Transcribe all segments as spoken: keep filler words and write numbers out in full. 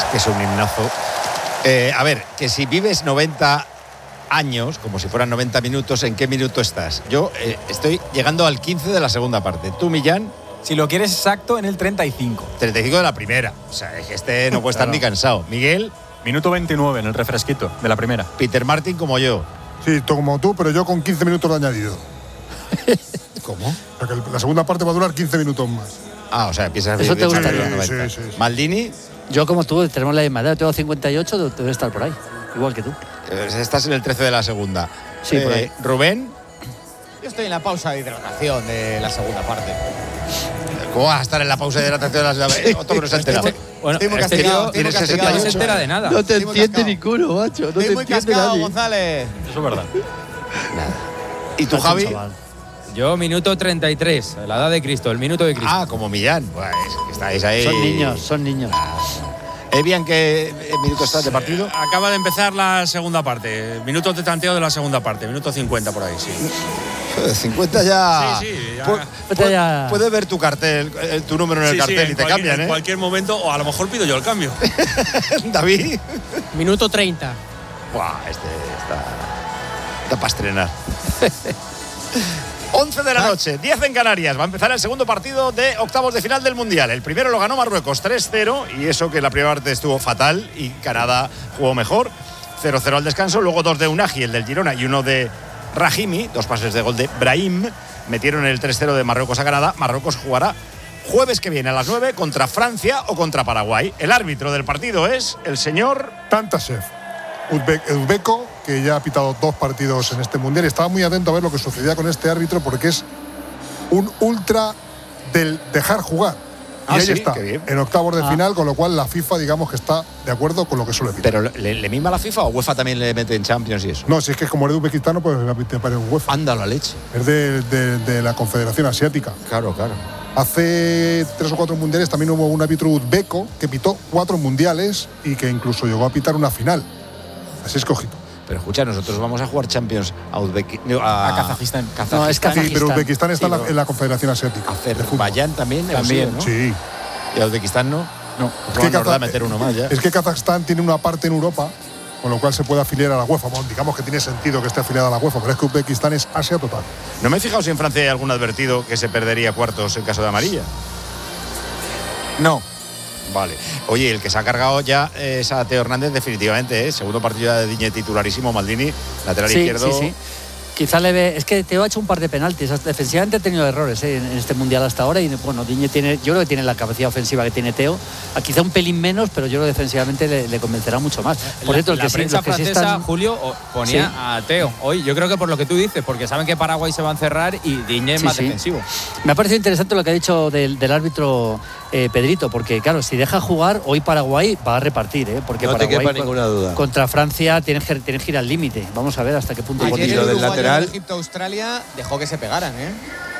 que es un himnazo. Eh, a ver, que si vives noventa años, como si fueran noventa minutos, ¿en qué minuto estás? Yo eh, estoy llegando al quince de la segunda parte. ¿Tú, Millán? Si lo quieres exacto, en el treinta y cinco. treinta y cinco de la primera. O sea, es que este no puede estar Claro. ni cansado. Miguel. Minuto veintinueve en el refresquito de la primera. Peter Martin como yo. Sí, tú como tú, pero yo con quince minutos de añadido. ¿Cómo? Porque la segunda parte va a durar quince minutos más. Ah, o sea, piensas Eso te vivir gustaría. hasta los noventa. Sí, sí, sí. Maldini. Yo como tú, tenemos la misma edad, yo tengo cincuenta y ocho, debe estar por ahí, igual que tú. eh, Estás en el trece de la segunda. Sí, por ahí. Rubén. Yo estoy en la pausa de hidratación de la segunda parte. ¿Cómo vas a estar en la pausa de hidratación de las eh, Otto que no se ha enterado. Bueno, estoy muy este castigado, tío estoy muy tiene castigado. No se sesenta y ocho. entera de nada. No te Estoy muy entiende cascado. ninguno, macho. No Estoy te muy entiende cascado, nadie. González. Eso es verdad. ¿Y tú, Está un Javi? chaval. Yo, minuto treinta y tres, la edad de Cristo, el minuto de Cristo. Ah, como Millán. Pues que estáis ahí. Son niños, son niños. Evian, ¿qué minuto estás de partido? Acaba de empezar la segunda parte. Minutos de tanteo de la segunda parte. Minuto cincuenta por ahí, sí. Joder, cincuenta ya. Sí, sí, ya. Pu- Pues ya- pu- Puedes ver tu cartel, eh, tu número en el Sí, sí, cartel en y te cualquier- cambian, En ¿eh? cualquier momento, o a lo mejor pido yo el cambio. David. Minuto treinta. Buah, este está. Está para estrenar. once de la noche, diez en Canarias. Va a empezar el segundo partido de octavos de final del Mundial. El primero lo ganó Marruecos tres cero, y eso que la primera parte estuvo fatal y Canadá jugó mejor. cero cero al descanso, luego dos de Unagi, el del Girona, y uno de Rahimi, dos pases de gol de Brahim. Metieron el tres cero de Marruecos a Canadá. Marruecos jugará jueves que viene a las nueve contra Francia o contra Paraguay. El árbitro del partido es el señor Tantashev, uzbe- uzbeco, que ya ha pitado dos partidos en este mundial. Estaba muy atento a ver lo que sucedía con este árbitro porque es un ultra del dejar jugar. Y Ah, ahí sí, está, qué bien. en octavos de Ah. final, con lo cual la FIFA, digamos que está de acuerdo con lo que suele pitar. ¿Pero le, le mima la FIFA o UEFA también le mete en Champions y eso? No, si es que como es de Uzbekistán, pues la pita para en UEFA. Anda la leche. Es de, de- de la Confederación Asiática. Claro, claro. Hace tres o cuatro mundiales también hubo un árbitro uzbeco que pitó cuatro mundiales y que incluso llegó a pitar una final. Así es que ojito. Pero escucha, nosotros vamos a jugar Champions a Uzbekistán. A Kazajistán. No, es Sí, Kazajistán. pero Uzbekistán está Sí, en la, en la Confederación Asiática. A de fútbol. Azerbaiyán también. hemos También, ido, ¿no? Sí. Y a Uzbekistán no. No. Es que, Nos da Kaza- meter uno más ya. es que Kazajstán tiene una parte en Europa, con lo cual se puede afiliar a la UEFA. Bueno, digamos que tiene sentido que esté afiliada a la UEFA, pero es que Uzbekistán es Asia total. No me he fijado si en Francia hay algún advertido que se perdería cuartos en caso de amarilla. No. Vale. Oye, el que se ha cargado ya es a Teo Hernández definitivamente, ¿eh? Segundo partido ya de Digne titularísimo, Maldini, lateral Sí, izquierdo. sí, sí. Quizá le ve. Es que Teo ha hecho un par de penaltis. Defensivamente ha tenido errores ¿eh? en en este mundial hasta ahora. Y bueno, Digne tiene. Yo creo que tiene la capacidad ofensiva que tiene Teo. A quizá un pelín menos, pero yo creo que defensivamente le, le convencerá mucho más. Por la, cierto, el la que sí, prensa los que sí francesa, están. Julio, o- ponía Sí. a Teo. Hoy, yo creo que por lo que tú dices, porque saben que Paraguay se va a encerrar y Digne es Sí, más sí. defensivo. Me ha parecido interesante lo que ha dicho del, del árbitro eh, Pedrito, porque claro, si deja jugar, hoy Paraguay va a repartir, ¿eh? Porque No te Paraguay quepa co- ninguna duda. contra Francia tiene, que- tiene que ir al límite. Vamos a ver hasta qué punto. Ayer puede y ir. lo del uruguayo lateral- de Egipto-Australia dejó que se pegaran, ¿eh?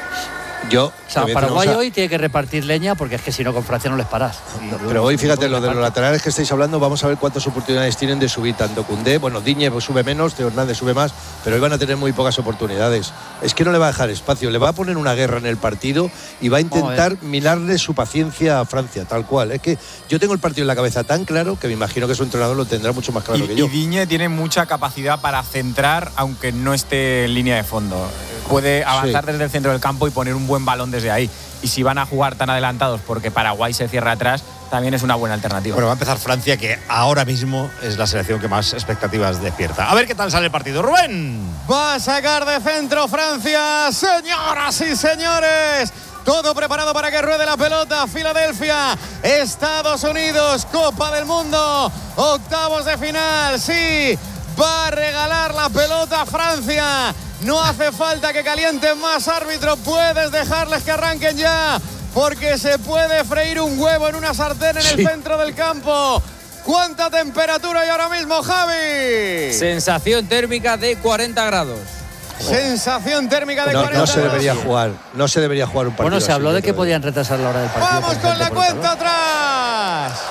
Yo. O sea, te voy a decir una Paraguay cosa. hoy tiene que repartir leña porque es que si no con Francia no les paras. Pero hoy, fíjate, lo de los laterales que estáis hablando, vamos a ver cuántas oportunidades tienen de subir tanto Koundé. Bueno, Digne pues, sube menos, Teo Hernández sube más, pero hoy van a tener muy pocas oportunidades. Es que no le va a dejar espacio, le va a poner una guerra en el partido y va a intentar minarle su paciencia a Francia, tal cual. Es que yo tengo el partido en la cabeza tan claro que me imagino que su entrenador lo tendrá mucho más claro y, que yo. y Digne tiene mucha capacidad para centrar, aunque no esté en línea de fondo. Puede avanzar Sí. desde el centro del campo y poner un buen balón desde ahí. Y si van a jugar tan adelantados porque Paraguay se cierra atrás, también es una buena alternativa. Bueno, va a empezar Francia, que ahora mismo es la selección que más expectativas despierta. A ver qué tal sale el partido. Rubén. Va a sacar de centro Francia, señoras y señores. Todo preparado para que ruede la pelota. Filadelfia, Estados Unidos, Copa del Mundo, octavos de final. Sí, va a regalar la pelota a Francia. No hace falta que calienten más, árbitro. Puedes dejarles que arranquen ya, porque se puede freír un huevo en una sartén en el centro del campo. ¿Cuánta temperatura hay ahora mismo, Javi? Sensación térmica de cuarenta grados. Sensación térmica de No, cuarenta no se grados. debería jugar, no se debería jugar un partido. Bueno, se habló así, de yo que creo. podían retrasar la hora del partido. Vamos por con ejemplo, la por el cuenta calor. atrás.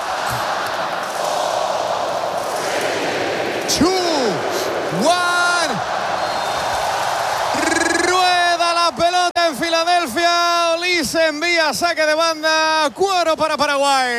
Two, one. Rueda la pelota en Filadelfia. Olise envía Será saque de banda, cuero para Paraguay.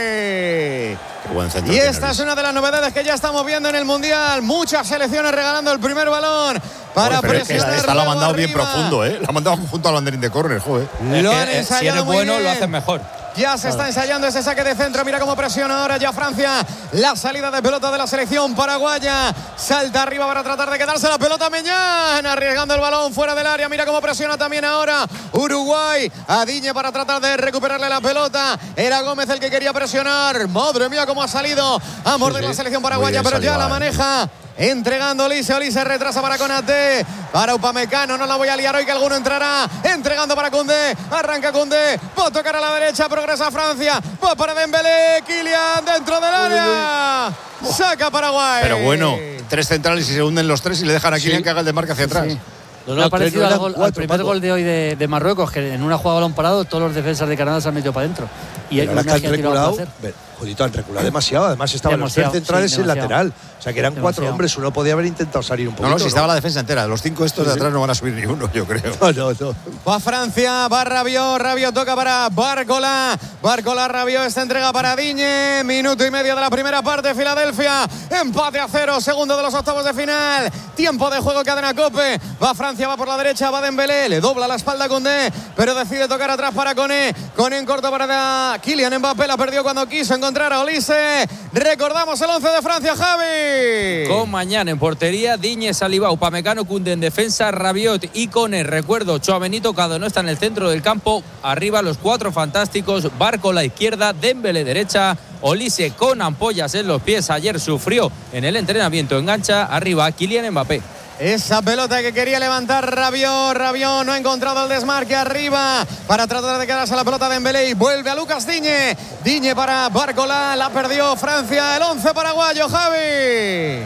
Qué buen centro Y tiene esta es Olise. una de las novedades que ya estamos viendo en el Mundial. Muchas selecciones regalando el primer balón para Joder, pero es que presionar. esta, esta la ha luego mandado bien arriba. profundo, ¿eh? La ha mandado junto al banderín de córner, joder. Lo Es han que, eh, ensayado si eres muy bueno, bien. lo haces mejor. Ya se está ensayando ese saque de centro. Mira cómo presiona ahora ya Francia. La salida de pelota de la selección paraguaya. Salta arriba para tratar de quedarse la pelota Meñán. Arriesgando el balón fuera del área. Mira cómo presiona también ahora Uruguay. A Digne para tratar de recuperarle la pelota. Era Gómez el que quería presionar. Madre mía cómo ha salido a morder Sí, sí. la selección Muy paraguaya. bien Pero ya salió, la eh. maneja. Entregando Olise, Olise retrasa para Konaté, para Upamecano, no la voy a liar hoy que alguno entrará, entregando para Koundé, arranca Koundé, va a tocar a la derecha, progresa Francia, va para Dembélé, Kylian dentro del área, saca Paraguay. Pero bueno, tres centrales y se hunden los tres y le dejan a Kylian que haga el desmarque hacia atrás. Sí. No, Me ha no, tres, parecido no al, eran gol- al cuatro, primer Paco. gol de hoy de, de Marruecos, que en una jugada balón parado todos los defensas de Canadá se han metido para adentro. Y Pero ahora que una han que ha tirado reculado, placer. ve, jodito, han reculado demasiado. Además estaban Demasiado, los tres centrales sí, en demasiado. lateral. O sea que eran cuatro Demasiado. hombres. Uno podía haber intentado salir un poquito. No, no, si ¿no? estaba la defensa entera. Los cinco estos de atrás no van a subir ni uno, yo creo. No, no, no. Va Francia, va Rabiot, Rabiot toca para Barcola, Barcola, Rabiot, esta entrega para Digne, minuto y medio de la primera parte, Filadelfia, empate a cero, segundo de los octavos de final, tiempo de juego, cadena Cope, va Francia, va por la derecha, va Dembélé, le dobla la espalda a Koundé, pero decide tocar atrás para Koné, Koné en corto para Kylian Mbappé, la perdió cuando quiso encontrar a Olise, recordamos el once de Francia, Javi. Con mañana en portería, Digne, Saliba, Upamecano, Koundé en defensa, Rabiot y Koné. Recuerdo, Tchouaméni tocado, no está en el centro del campo. Arriba los cuatro fantásticos, Barco la izquierda, Dembélé derecha, Olise con ampollas en los pies. Ayer sufrió en el entrenamiento, engancha. Arriba, Kylian Mbappé. Esa pelota que quería levantar Rabiot, Rabiot no ha encontrado el desmarque arriba para tratar de quedarse la pelota de Dembélé y vuelve a Lucas Digne, Digne para Barcola, la perdió Francia, el once paraguayo, Javi.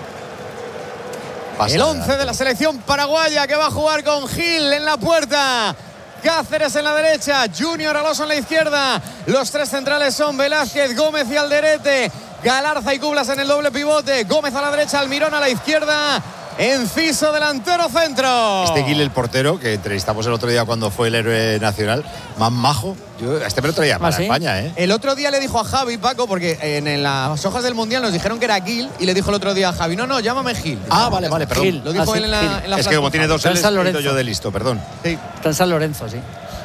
Pasa El once adelante. de la selección paraguaya que va a jugar con Gil en la puerta, Cáceres en la derecha, Junior Alonso en la izquierda. Los tres centrales son Velázquez, Gómez y Alderete. Galarza y Cublas en el doble pivote. Gómez a la derecha, Almirón a la izquierda. Enciso delantero centro. Este Gil, el portero, que entrevistamos el otro día cuando fue el héroe nacional, más majo. Yo, a este me lo traía para sí? España, ¿eh? El otro día le dijo a Javi, Paco, porque en, en las hojas del Mundial nos dijeron que era Gil, y le dijo el otro día a Javi, no, no, llámame Gil. Ah, vale, vale, perdón. Gil. Lo dijo Ah, sí, él en la, Gil. en la Es que frase. como tiene dos Está en L's, San he ido Lorenzo. yo de listo, perdón. Sí, Está en San Lorenzo, sí.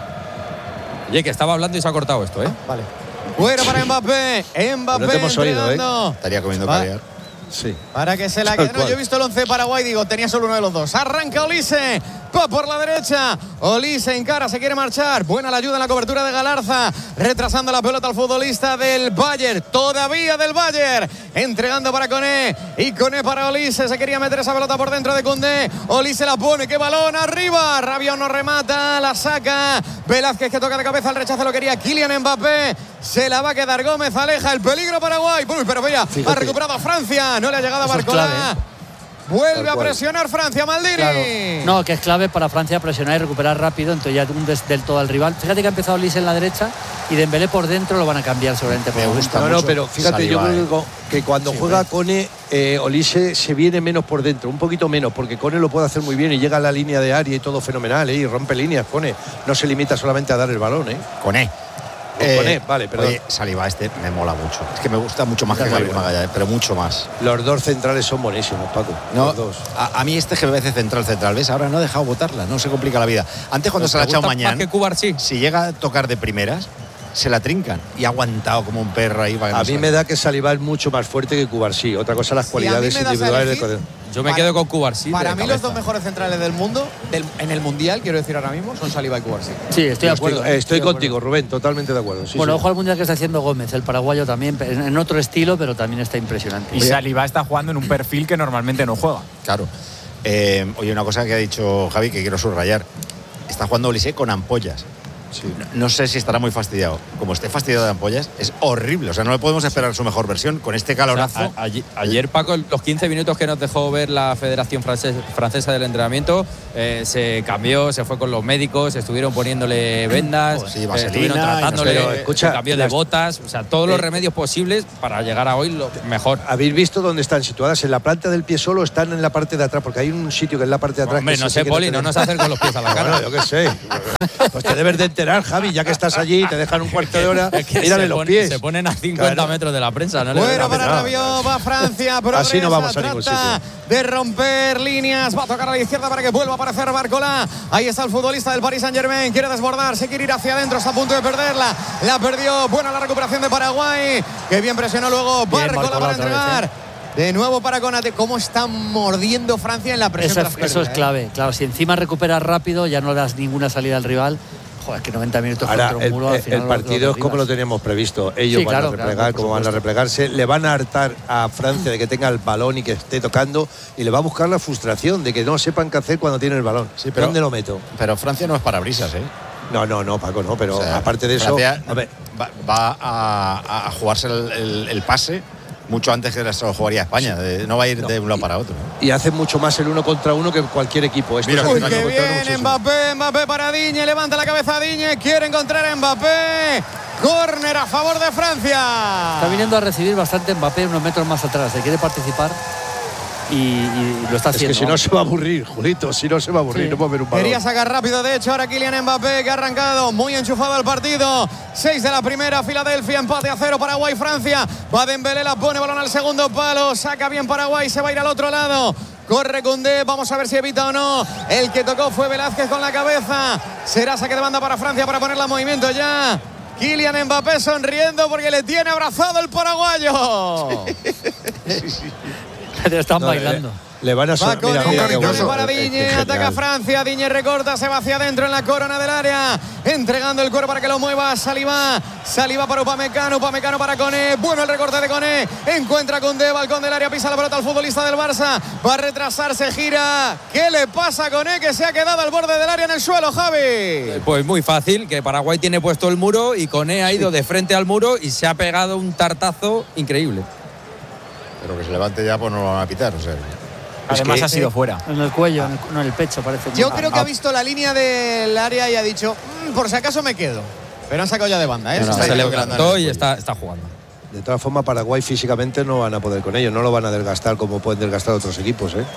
Oye, que estaba hablando y se ha cortado esto, ¿eh? vale. Fuera para Mbappé. Mbappé No te hemos oído, ¿eh? entregando. Estaría comiendo Va. caviar. Sí. Para que se la Tal quede. No, cual. yo he visto el once de Paraguay, digo, tenía solo uno de los dos. Arranca Olise, va por la derecha. Olise encara, se quiere marchar. Buena la ayuda en la cobertura de Galarza. Retrasando la pelota al futbolista del Bayern. Todavía del Bayern. Entregando para Koné. Y Koné para Olise. Se quería meter esa pelota por dentro de Koundé. Olise la pone. ¡Qué balón! Arriba. Rabiot no remata. La saca. Velázquez que toca de cabeza. El rechazo lo quería Kylian Mbappé. Se la va a quedar Gómez. Aleja el peligro Paraguay. Uy, pero mira, Fíjate. ha recuperado a Francia. No le ha llegado a Eso es Barcola. clave, ¿eh? Vuelve Tal a cual. presionar Francia, Maldini. Claro. No, que es clave para Francia presionar y recuperar rápido, entonces ya hundes del todo al rival. Fíjate que ha empezado Olise en la derecha y Dembélé por dentro lo van a cambiar seguramente. Por Me momento. gusta No, no, mucho pero fíjate, yo Saliba, creo eh. que cuando Sí, juega hombre. Koné, eh, Olise se viene menos por dentro, un poquito menos, porque Koné lo puede hacer muy bien y llega a la línea de área y todo fenomenal, ¿eh? Y rompe líneas, Koné. No se limita solamente a dar el balón, ¿eh? Koné. Con Koné, vale, perdón. Oye, Saliba, este me mola mucho. Es que me gusta mucho más que Está muy Javier bueno. Magallanes, pero mucho más. Los dos centrales son buenísimos, Paco. No, Los dos. a, a mí este G B C central, central, ¿ves? Ahora no ha dejado botarla, no se complica la vida. Antes cuando Pues se la ha te echado gusta mañana, más que Cubarsí. si llega a tocar de primeras, se la trincan. Y ha aguantado como un perro ahí. Para que A no mí salga. me da que Saliba es mucho más fuerte que Cubarsí. Otra cosa, las Si cualidades a mí me das a individuales de elegir, cada- Yo me Para- quedo con Cubarsí. Para de mí los cabeza. dos mejores centrales del mundo, del- en el Mundial, quiero decir ahora mismo, son Saliba y Cubarsí. Sí, estoy de Estoy, acuerdo. eh, estoy de acuerdo. contigo, Rubén, totalmente de acuerdo. Sí, Bueno, sí. ojo al mundial que está haciendo Gómez, el paraguayo también, en en otro estilo, pero también está impresionante. Y Saliba está jugando en un perfil que normalmente no juega. Claro. Eh, oye, una cosa que ha dicho Javi que quiero subrayar. Está jugando Olise con ampollas. Sí. No, no sé si estará muy fastidiado. Como esté fastidiado de ampollas, es horrible. O sea, no le podemos esperar su mejor versión con este calorazo. O sea, a- ayer, ayer, Paco, los quince minutos que nos dejó ver la Federación Frances- Francesa del Entrenamiento, eh, se cambió, se fue con los médicos, estuvieron poniéndole vendas, Sí, eh, vaselina, estuvieron y no sé tratándole, qué. Pero, escucha, se cambió de las- botas, o sea, todos los Eh, remedios posibles para llegar a hoy lo mejor. ¿Habéis visto dónde están situadas? ¿En la planta del pie solo o están en la parte de atrás? Porque hay un sitio que es la parte de atrás. Hombre, que no sí sé, que Poli, no tenemos. nos acerco los pies a la cara. Bueno, yo qué sé. Pues te debes de enterar enterar, Javi, ya que estás allí, te dejan un cuarto de hora, Es que mírale se los pone- pies. Se ponen a cincuenta Claro. metros de la prensa. No le Bueno, ven para nada. Rabiot, va Francia, progresa, Así no vamos a ningún trata de romper líneas, va a tocar a la izquierda para que vuelva a aparecer Barcola. Ahí está el futbolista del Paris Saint-Germain, quiere desbordar, se quiere ir hacia adentro, está a punto de perderla, la perdió, buena la recuperación de Paraguay, que bien presionó luego Bien, Barcola Barcola para otra vez, entregar. De nuevo para Konate, cómo está mordiendo Francia en la presión. Eso, tras es- eso es pérdida, ¿eh? clave. Claro, si encima recuperas rápido, ya no das ninguna salida al rival. Joder, que noventa minutos Ahora, contra un el, muro, al el final lo- partido lo es como lo derribas. teníamos previsto. Ellos Sí, van claro, a replegar claro, por como van a supuesto. replegarse. Le van a hartar a Francia de que tenga el balón y que esté tocando. Y le va a buscar la frustración de que no sepan qué hacer cuando tienen el balón. Sí, pero- ¿Dónde lo meto? Pero Francia no es parabrisas, ¿eh? No, no, no, Paco, no. Pero O sea, aparte de eso. Francia a ver, va, va a, a jugarse el, el- el pase mucho antes que se lo jugaría España. De- no va a ir de un lado para otro. ¿eh? y hace mucho más el uno contra uno que cualquier equipo. Esto Mira, es Uy, el uno que contra uno bien, muchísimo. Mbappé, Mbappé para Digne, levanta la cabeza Digne, quiere encontrar a Mbappé. Córner a favor de Francia. Está viniendo a recibir bastante Mbappé unos metros más atrás. Se quiere participar y, y lo está Es haciendo. que si no se va a aburrir, Julito, si no se va a aburrir, Sí. no puede ver un balón. Quería sacar rápido, de hecho, ahora Kylian Mbappé, que ha arrancado muy enchufado al partido. Seis de la primera, Filadelfia, empate a cero, Paraguay, Francia. Va Dembélé, la pone, balón al segundo palo, saca bien Paraguay, se va a ir al otro lado. Corre Koundé, vamos a ver si evita o no. El que tocó fue Velázquez con la cabeza. Será saque de banda para Francia para ponerla en movimiento ya. Kylian Mbappé sonriendo porque le tiene abrazado el paraguayo. Pero están No, bailando. Le, le van a Va son- con mira, él, mira qué pone bueno. para Eh, eh, Digne, qué ataca genial. Francia, Digne recorta, se va hacia adentro en la corona del área, entregando el cuero para que lo mueva Saliba, Saliba para Upamecano, Upamecano para Koné, bueno el recorte de Koné, encuentra Koundé, balcón del área, pisa la pelota al futbolista del Barça, va a retrasarse, gira, ¿qué le pasa a Koné que se ha quedado al borde del área en el suelo, Javi? Pues muy fácil, que Paraguay tiene puesto el muro y Koné ha ido de frente al muro y se ha pegado un tartazo increíble. Pero que se levante ya, pues no lo van a pitar. O sea. Además Es que, ha sido eh, fuera. En el cuello, en el, no en el pecho, parece. Yo Ah, creo que ha visto la línea del área y ha dicho, "Mm, por si acaso me quedo", pero han sacado ya de banda, ¿eh? No, no, Se está se yendo levantó grande. y está, está jugando. De todas formas, Paraguay físicamente no van a poder con ellos, no lo van a desgastar como pueden desgastar otros equipos, ¿eh?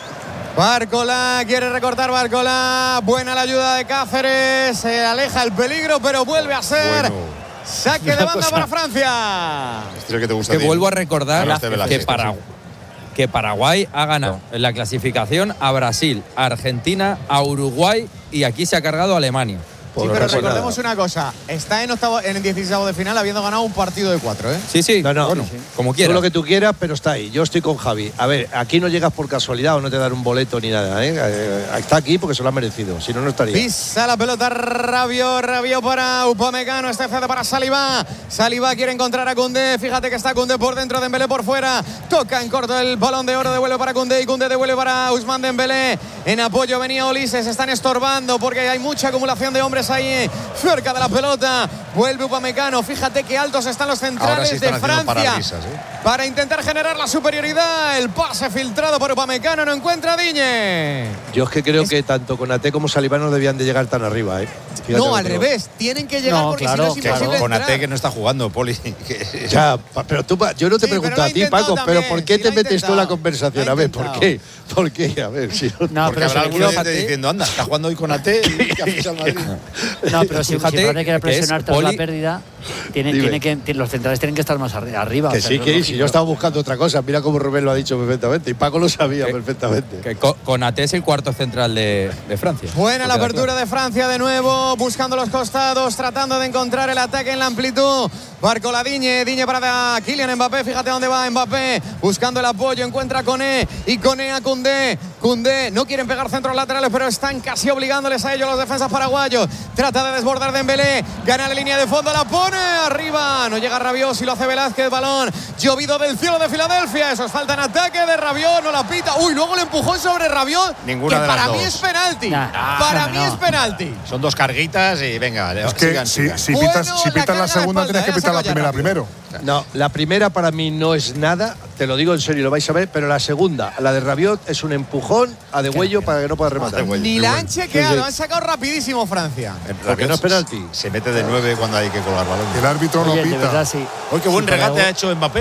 Barcola, quiere recortar Barcola. Buena la ayuda de Cáceres. Se aleja el peligro, pero vuelve a ser Bueno. saque de banda para Francia. Este es el que te gusta. Que a ti. vuelvo a recordar Ahora este Velázquez, que, Para- que Paraguay ha ganado en la clasificación a Brasil, a Argentina, a Uruguay y aquí se ha cargado a Alemania. Sí, Por pero eso recordemos nada. una cosa. Está en octavo, en el dieciséis de final habiendo ganado un partido de cuatro, ¿eh? Sí, sí, No, no. bueno, como Todo quieras. lo que tú quieras, pero está ahí. Yo estoy con Javi. A ver, aquí no llegas por casualidad o no te dan un boleto ni nada, ¿eh? Eh, Está aquí porque se lo ha merecido. Si no, no estaría. Pisa la pelota Rabiot, Rabiot para Upamecano, este cede para Saliba. Saliba quiere encontrar a Koundé, fíjate que está Koundé por dentro, Dembélé por fuera. Toca en corto el balón de oro, devuelve para Koundé y Koundé devuelve para Ousmane Dembélé. En apoyo venía Ulises, se están estorbando porque hay mucha acumulación de hombres ahí cerca de la pelota. Vuelve Upamecano, fíjate qué altos están los Ahora centrales sí están de haciendo Francia parabrisas, ¿eh? para intentar generar la superioridad. El pase filtrado por Upamecano, no encuentra a Digne. Yo es que creo que tanto Conate como Saliba no debían de llegar tan arriba, ¿eh? Fíjate No, lo al que digo. revés, tienen que llegar No, porque claro, si no es Que imposible con entrar. Ate que no está jugando, Poli. que- Ya, pa- pero tú, pa- yo no te Sí, pero pregunto lo ha a ti, intentado Paco, pero también, ¿por qué sí, te lo ha metes tú en la intentado. conversación? Lo ha A ver, ¿por intentado. qué? ¿Por qué? A ver, si no. No, Porque pero habrá si alguno de fíjate- diciendo, anda, está jugando hoy con Ate y que ha fichado al Madrid. No, pero si, Fíjate si Francia quiere que es presionar tras la Poli- pérdida, tiene, Dime. tiene que, tiene- los centrales tienen que estar más arri- arriba. Que o sea, sí, no que es sí, lógico. yo estaba buscando otra cosa. Mira cómo Rubén lo ha dicho perfectamente. Y Paco lo sabía Que- perfectamente. Que Co- Konaté es el cuarto central de, de Francia. Buena la Porque, apertura de Francia de nuevo, buscando los costados, tratando de encontrar el ataque en la amplitud. Barcola Digne, Digne para Kylian Mbappé, fíjate dónde va Mbappé, buscando el apoyo, encuentra a Koné y Koné a Koundé. Koundé, no quieren pegar centros laterales, pero están casi obligándoles a ello los defensas paraguayos. Trata de desbordar Dembélé, gana la línea de fondo, la pone arriba, no llega Rabiot, si lo hace Velázquez, balón llovido del cielo de Filadelfia, eso es falta en ataque de Rabiot, no la pita. Uy, luego le empujó sobre Rabiot, Ninguna que de las para mí dos. es penalti. Nah. para No, mí no. es penalti. Son dos carguitas y venga, Es que sigan, si, sigan. si Bueno, pitas, si la pitas carga la de segunda, espalda, tienes que ¿eh? pitar la Ha sacado ya primera rápido. primero. No, la primera para mí no es nada, te lo digo en serio, lo vais a ver, pero la segunda, la de Rabiot, es un empujón a de Huello para que no pueda rematar. Huello. Ni Muy la bueno. han chequeado, Sí, sí. han sacado rapidísimo Francia. El Porque no es penalti. Se mete de nueve cuando hay que colgar balón. El árbitro no Oye, de pita. verdad, sí. Hoy qué buen Sí, regate pero- ha hecho Mbappé.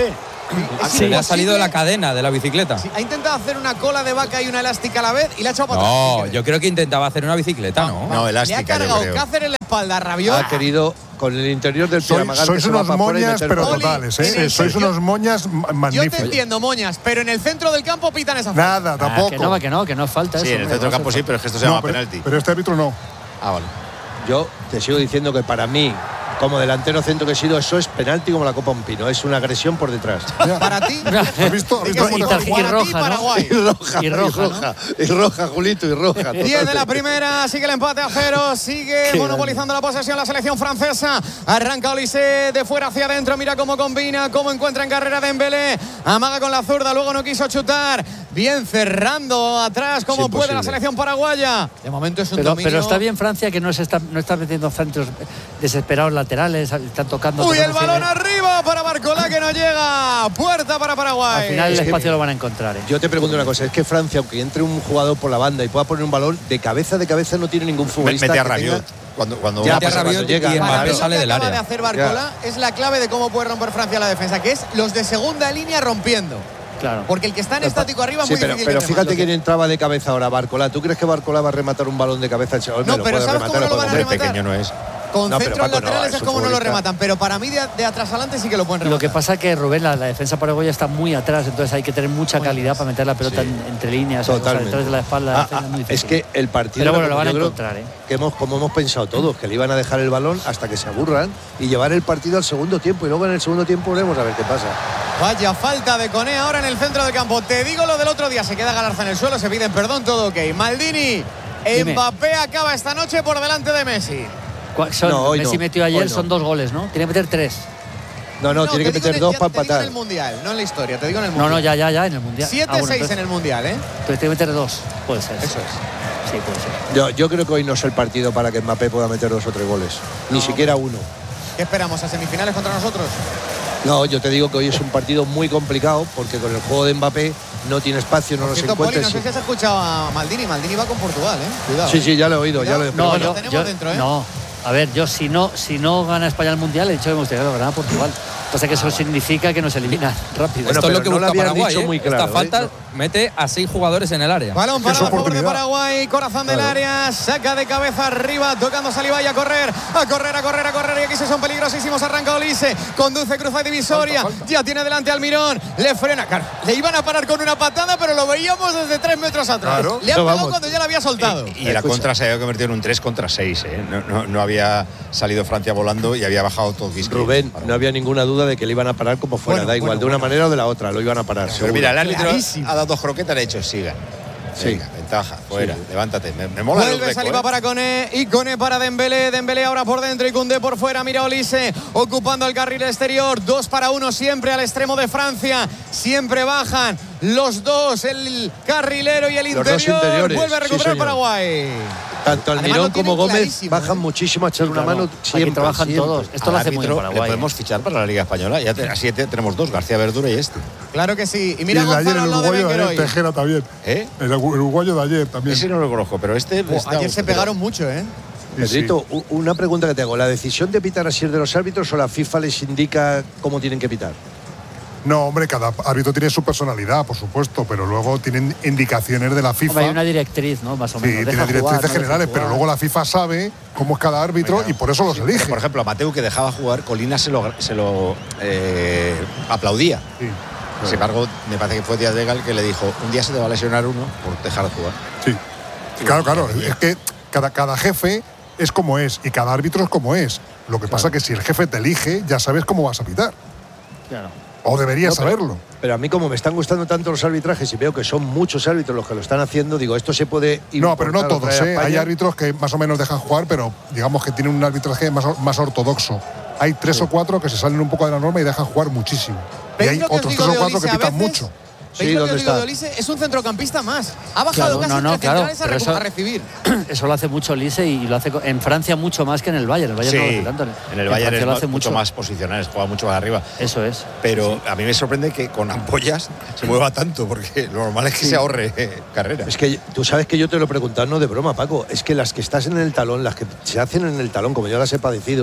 Se le ha salido de la cadena de la bicicleta. Sí, ha intentado hacer una cola de vaca y una elástica a la vez y le ha echado para atrás. No, yo creo que intentaba hacer una bicicleta, ¿no? No, elástica, Le ha cargado yo creo. Cáceres en la espalda a Rabiot. Ha querido con el interior del pie Sois, amagar que sois se va unos para afuera y moñas, meter pero gol. Oli, totales, en ¿eh? el Sois centro- unos moñas ma- Yo te magníficos. entiendo, moñas, pero en el centro del campo pitan esa falta. Nada, Ah, tampoco. que no, que no, que no es falta Sí, eso. en el hombre, centro del no campo hace sí, pero es que esto se No, llama pero, penalti. pero este árbitro no. Ah, vale. Yo te sigo diciendo que para mí, como delantero centro que he sido, eso es penalti como la Copa Un Pino. Es una agresión por detrás. Ya. Para ti. ¿Has visto? ¿Has visto Y cómo te- tar- y para ti, roja, ¿no? Paraguay. Y roja, Y roja, y roja, y roja, Julito, y roja. diez de la primera, sigue el empate a cero, sigue Qué monopolizando la posesión la selección francesa. Arranca Olise de fuera hacia adentro, mira cómo combina, cómo encuentra en carrera Dembélé. Amaga con la zurda, luego no quiso chutar. Bien cerrando atrás como Es puede la imposible. selección paraguaya. De momento es un Pero, dominio. pero está bien Francia que no se está, no está metiendo centros desesperados laterales, están tocando. Uy, que no el consigue. balón arriba para Barcola que no llega. Puerta para Paraguay. Al final el Es que- espacio lo van a encontrar. ¿eh? Yo te pregunto una cosa, es que Francia, aunque entre un jugador por la banda y pueda poner un balón, de cabeza de cabeza no tiene ningún futbolista. Mete a que Rabiot. tenga- Cuando, cuando Ya, Mete a pues, Rabiot cuando llega- y Para Mbappé mí lo sale que del acaba área. de hacer Barcola es la clave de cómo puede romper Francia la defensa, que es los de segunda línea rompiendo. Claro. Porque el que está en estático arriba es Sí, muy pero, difícil pero que te fíjate mate. quién entraba de cabeza ahora, Barcola. ¿Tú crees que Barcola va a rematar un balón de cabeza? Hombre, No, lo pero puede ¿sabes rematar, cómo no lo puede van a comer. hombre, rematar? pequeño no es. Con No, pero centros Paco, no, laterales es es un como no lo futbolista. rematan, pero para mí de, de atrás adelante sí que lo pueden rematar. Lo que pasa es que Rubén, la, la defensa paraguaya está muy atrás, entonces hay que tener mucha calidad para meter la pelota Sí. en- entre líneas, o sea, Totalmente. detrás de la espalda. Ah, la defensa ah, es muy es difícil. que el partido. Pero bueno, lo van a yo creo encontrar, ¿eh? Que hemos, como hemos pensado todos, que le iban a dejar el balón hasta que se aburran y llevar el partido al segundo tiempo. Y luego en el segundo tiempo veremos a ver qué pasa. Vaya falta de Koné ahora en el centro del campo. Te digo lo del otro día, se queda Galarza en el suelo, se piden perdón, todo ok. Maldini, Dime. Mbappé acaba esta noche por delante de Messi. Cua- Son, No, hoy Messi no, metió ayer, hoy no. son dos goles, ¿no? Tiene que meter tres. No, no, tiene te que digo en meter el- dos ya para te digo en empatar. el Mundial, no en la historia, te digo en el No, Mundial. no, ya, ya, ya, en el Mundial. siete seis Ah, bueno, en entonces- el Mundial, ¿eh? Entonces tiene que meter dos, puede ser. Eso es. Sí, puede ser. Yo, yo creo que hoy no es el partido para que Mbappé pueda meter dos o tres goles. Ni No, siquiera uno. ¿Qué esperamos? ¿A semifinales contra nosotros? No, yo te digo que hoy es un partido muy complicado porque con el juego de Mbappé no tiene espacio, no Por nos cierto, Poli, encuentra. no sé si has escuchado a Maldini. Maldini va con Portugal, ¿eh? Cuidado. Sí, sí, ya lo he oído, ya lo he Cuidado. No, Bueno, yo, tenemos yo- dentro, ¿eh? no. A ver, yo si no, si no gana España el Mundial, he dicho que me gustaría ganar Portugal. Pasa que eso significa que nos elimina rápido. Bueno, Esto es lo pero que no lo busca habían Paraguay. dicho ¿eh? muy claro, Esta falta ¿eh? mete a seis jugadores en el área. Balón Es parado a favor de oportunidad. Paraguay, corazón del Claro. área, saca de cabeza arriba, tocando Saliba y a correr, a correr, a correr, a correr. Y aquí se son peligrosísimos. Arranca Olise, conduce, cruza divisoria, Falta, falta. ya tiene delante Almirón, le frena. Claro, le iban a parar con una patada, pero lo veíamos desde tres metros atrás. Claro. Le han No, pegado vamos. cuando ya la había soltado. Y la Escucha. contra se había convertido en un tres contra seis. ¿eh? No, no- no había salido Francia volando y había bajado todo Quisquil. Rubén, no había ninguna duda de que le iban a parar como fuera, Bueno, da igual, bueno, de una bueno. manera o de la otra, lo iban a parar. Pero seguro. mira, el árbitro Clarísimo. ha dado dos croquetas, le ha dicho sigan. Sí. Venga, ventaja, fuera, levántate. Me, me mola el Vuelve Uzbeko, Saliba ¿eh? para Koné y Koné para Dembélé. Dembélé ahora por dentro y Koundé por fuera. Mira Olise ocupando el carril exterior. Dos para uno siempre al extremo de Francia. Siempre bajan los dos, el carrilero y el Los dos interior. interiores, Vuelve a sí, recuperar señor. Paraguay. Tanto Además, Almirón lo tienen como Gómez clarísimo, bajan ¿eh? muchísimo a echar una Claro, mano aquí siempre. trabajan siempre. todos. Esto Al lo hace muy bien árbitro Paraguay. le podemos ¿eh? fichar para la Liga Española. Ya te- así te- tenemos dos, García Verdura y este. Claro que sí. Y Y mira el de ayer, Gonzalo el al lado de uruguayo de Becker ayer, hoy. Tejera también. ¿Eh? El uruguayo de ayer también. Ese no lo conozco, pero este. Oh, está- ayer se pegaron mucho, ¿eh? Sí, sí. Pedrito, u- una pregunta que te hago. ¿La decisión de pitar así es de los árbitros o la FIFA les indica cómo tienen que pitar? No, hombre, cada árbitro tiene su personalidad, por supuesto, pero luego tienen indicaciones de la FIFA. Hombre, hay una directriz, ¿no? Más o Sí, menos. tiene Deja directrices jugar, no deja generales, pero jugar. luego la FIFA sabe cómo es cada árbitro Venga. y por eso los Sí, elige. pero, por ejemplo, a Mateu, que dejaba jugar, Colina se lo, se lo eh, aplaudía. Sí. Sin embargo, me parece que fue Díaz Vega el que le dijo: un día se te va a lesionar uno por dejar de jugar. Sí. Claro, claro. Es que cada, cada jefe es como es y cada árbitro es como es. Lo que pasa es que si el jefe te elige, ya sabes cómo vas a pitar. Claro. O deberías No, pero- saberlo. Pero a mí, como me están gustando tanto los arbitrajes y veo que son muchos árbitros los que lo están haciendo, digo, esto se puede. No, pero no importar o todos, traer a ¿eh? Hay España. árbitros que más o menos dejan jugar, pero digamos que tienen un arbitraje más, or- más ortodoxo. Hay tres o cuatro que se salen un poco de la norma y dejan jugar muchísimo. Y ¿Veis hay lo que os otros digo tres o de cuatro que Olise a pitan veces? mucho. Sí, ¿Veis lo que ¿dónde os digo está? de Olise? Es un centrocampista más. Ha bajado Claro, casi no, no, entre claro, centrales a, pero recu- eso- a recibir. Eso lo hace mucho Lise y lo hace co- en Francia mucho más que en el Bayern. El Bayern no lo hace tanto. en el Bayern Francia es lo ma- hace mucho más posicional, juega mucho más arriba. Eso es. Pero a mí me sorprende que con ampollas se mueva tanto, porque lo normal es que se ahorre eh, carrera. Es que tú sabes que yo te lo he preguntado, no de broma, Paco. Es que las que estás en el talón, las que se hacen en el talón, como yo las he padecido,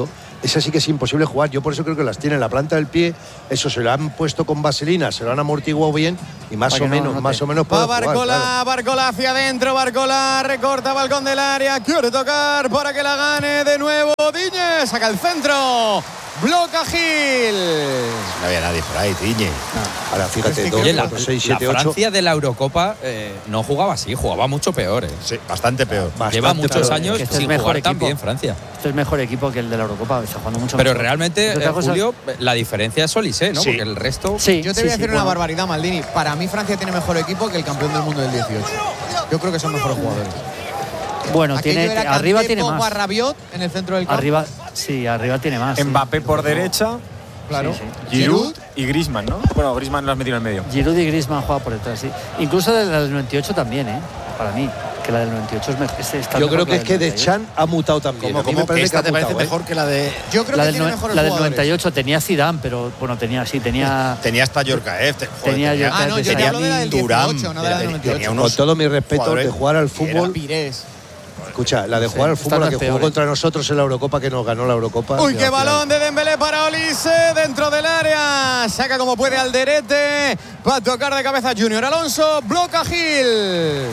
esa sí que es imposible jugar. Yo por eso creo que las tiene en la planta del pie. Eso se lo han puesto con vaselina, se lo han amortiguado bien y más o menos, no, no más o menos va Barcola, claro. Barcola hacia adentro, Barcola recorta balcón del área, quiere tocar para que la gane de nuevo Diñe, saca el centro. Bloca Gil. No había nadie por ahí, Diñe. Ah, ahora fíjate, dos, la, cuatro, seis, siete, la Francia ocho. de la Eurocopa eh, no jugaba así, jugaba mucho peor. Eh. Sí, bastante peor. Bastante Lleva muchos peor. años este sin es mejor jugar equipo. tan bien Francia. Este es mejor equipo que el de la Eurocopa, está jugando mucho Pero mejor. realmente, eh, Julio, la diferencia es Olise, ¿no? Sí. Porque el resto… Sí, Yo te sí, voy a sí, decir una bueno. barbaridad, Maldini. Para mí Francia tiene mejor equipo que el campeón del mundo del dieciocho. Yo creo que son mejores jugadores. Bueno, Aquello tiene, era arriba Kanté, tiene Pogba, más. Rabiot en el centro del campo. Arriba, sí, arriba tiene más. Mbappé sí. por derecha, Claro. Sí, sí. Giroud y Griezmann, ¿no? Bueno, Griezmann lo has metido en el medio. Giroud y Griezmann juegan por detrás, sí. Incluso de la del noventa y ocho también, ¿eh? Para mí, que la del noventa y ocho es mejor. Es, está Yo mejor creo que la es del que noventa y ocho. Deschamps ha mutado también. ¿Cómo, A mí cómo me parece que esta que ha te parece mutado, ¿eh? mejor que la de… Yo creo La que del, tiene no- mejores la del jugadores. noventa y ocho tenía Zidane, pero bueno, tenía, sí, tenía… Tenía hasta Yorkaev. Joder, Tenía tenía, Yorkaev, Ah, no, yo te tenía hablo de la del Thuram, dieciocho, no de la del noventa y ocho. tenía Con unos todo mi respeto, jugadores de jugar al que era fútbol. Pires. Escucha, la de Sí, jugar al esta fútbol, no la es que peor, jugó ¿eh? contra nosotros en la Eurocopa, que nos ganó la Eurocopa. Uy, y qué al final- balón de Dembélé para Olise, dentro del área, saca como puede Alderete, va a tocar de cabeza Junior Alonso, bloca Gil.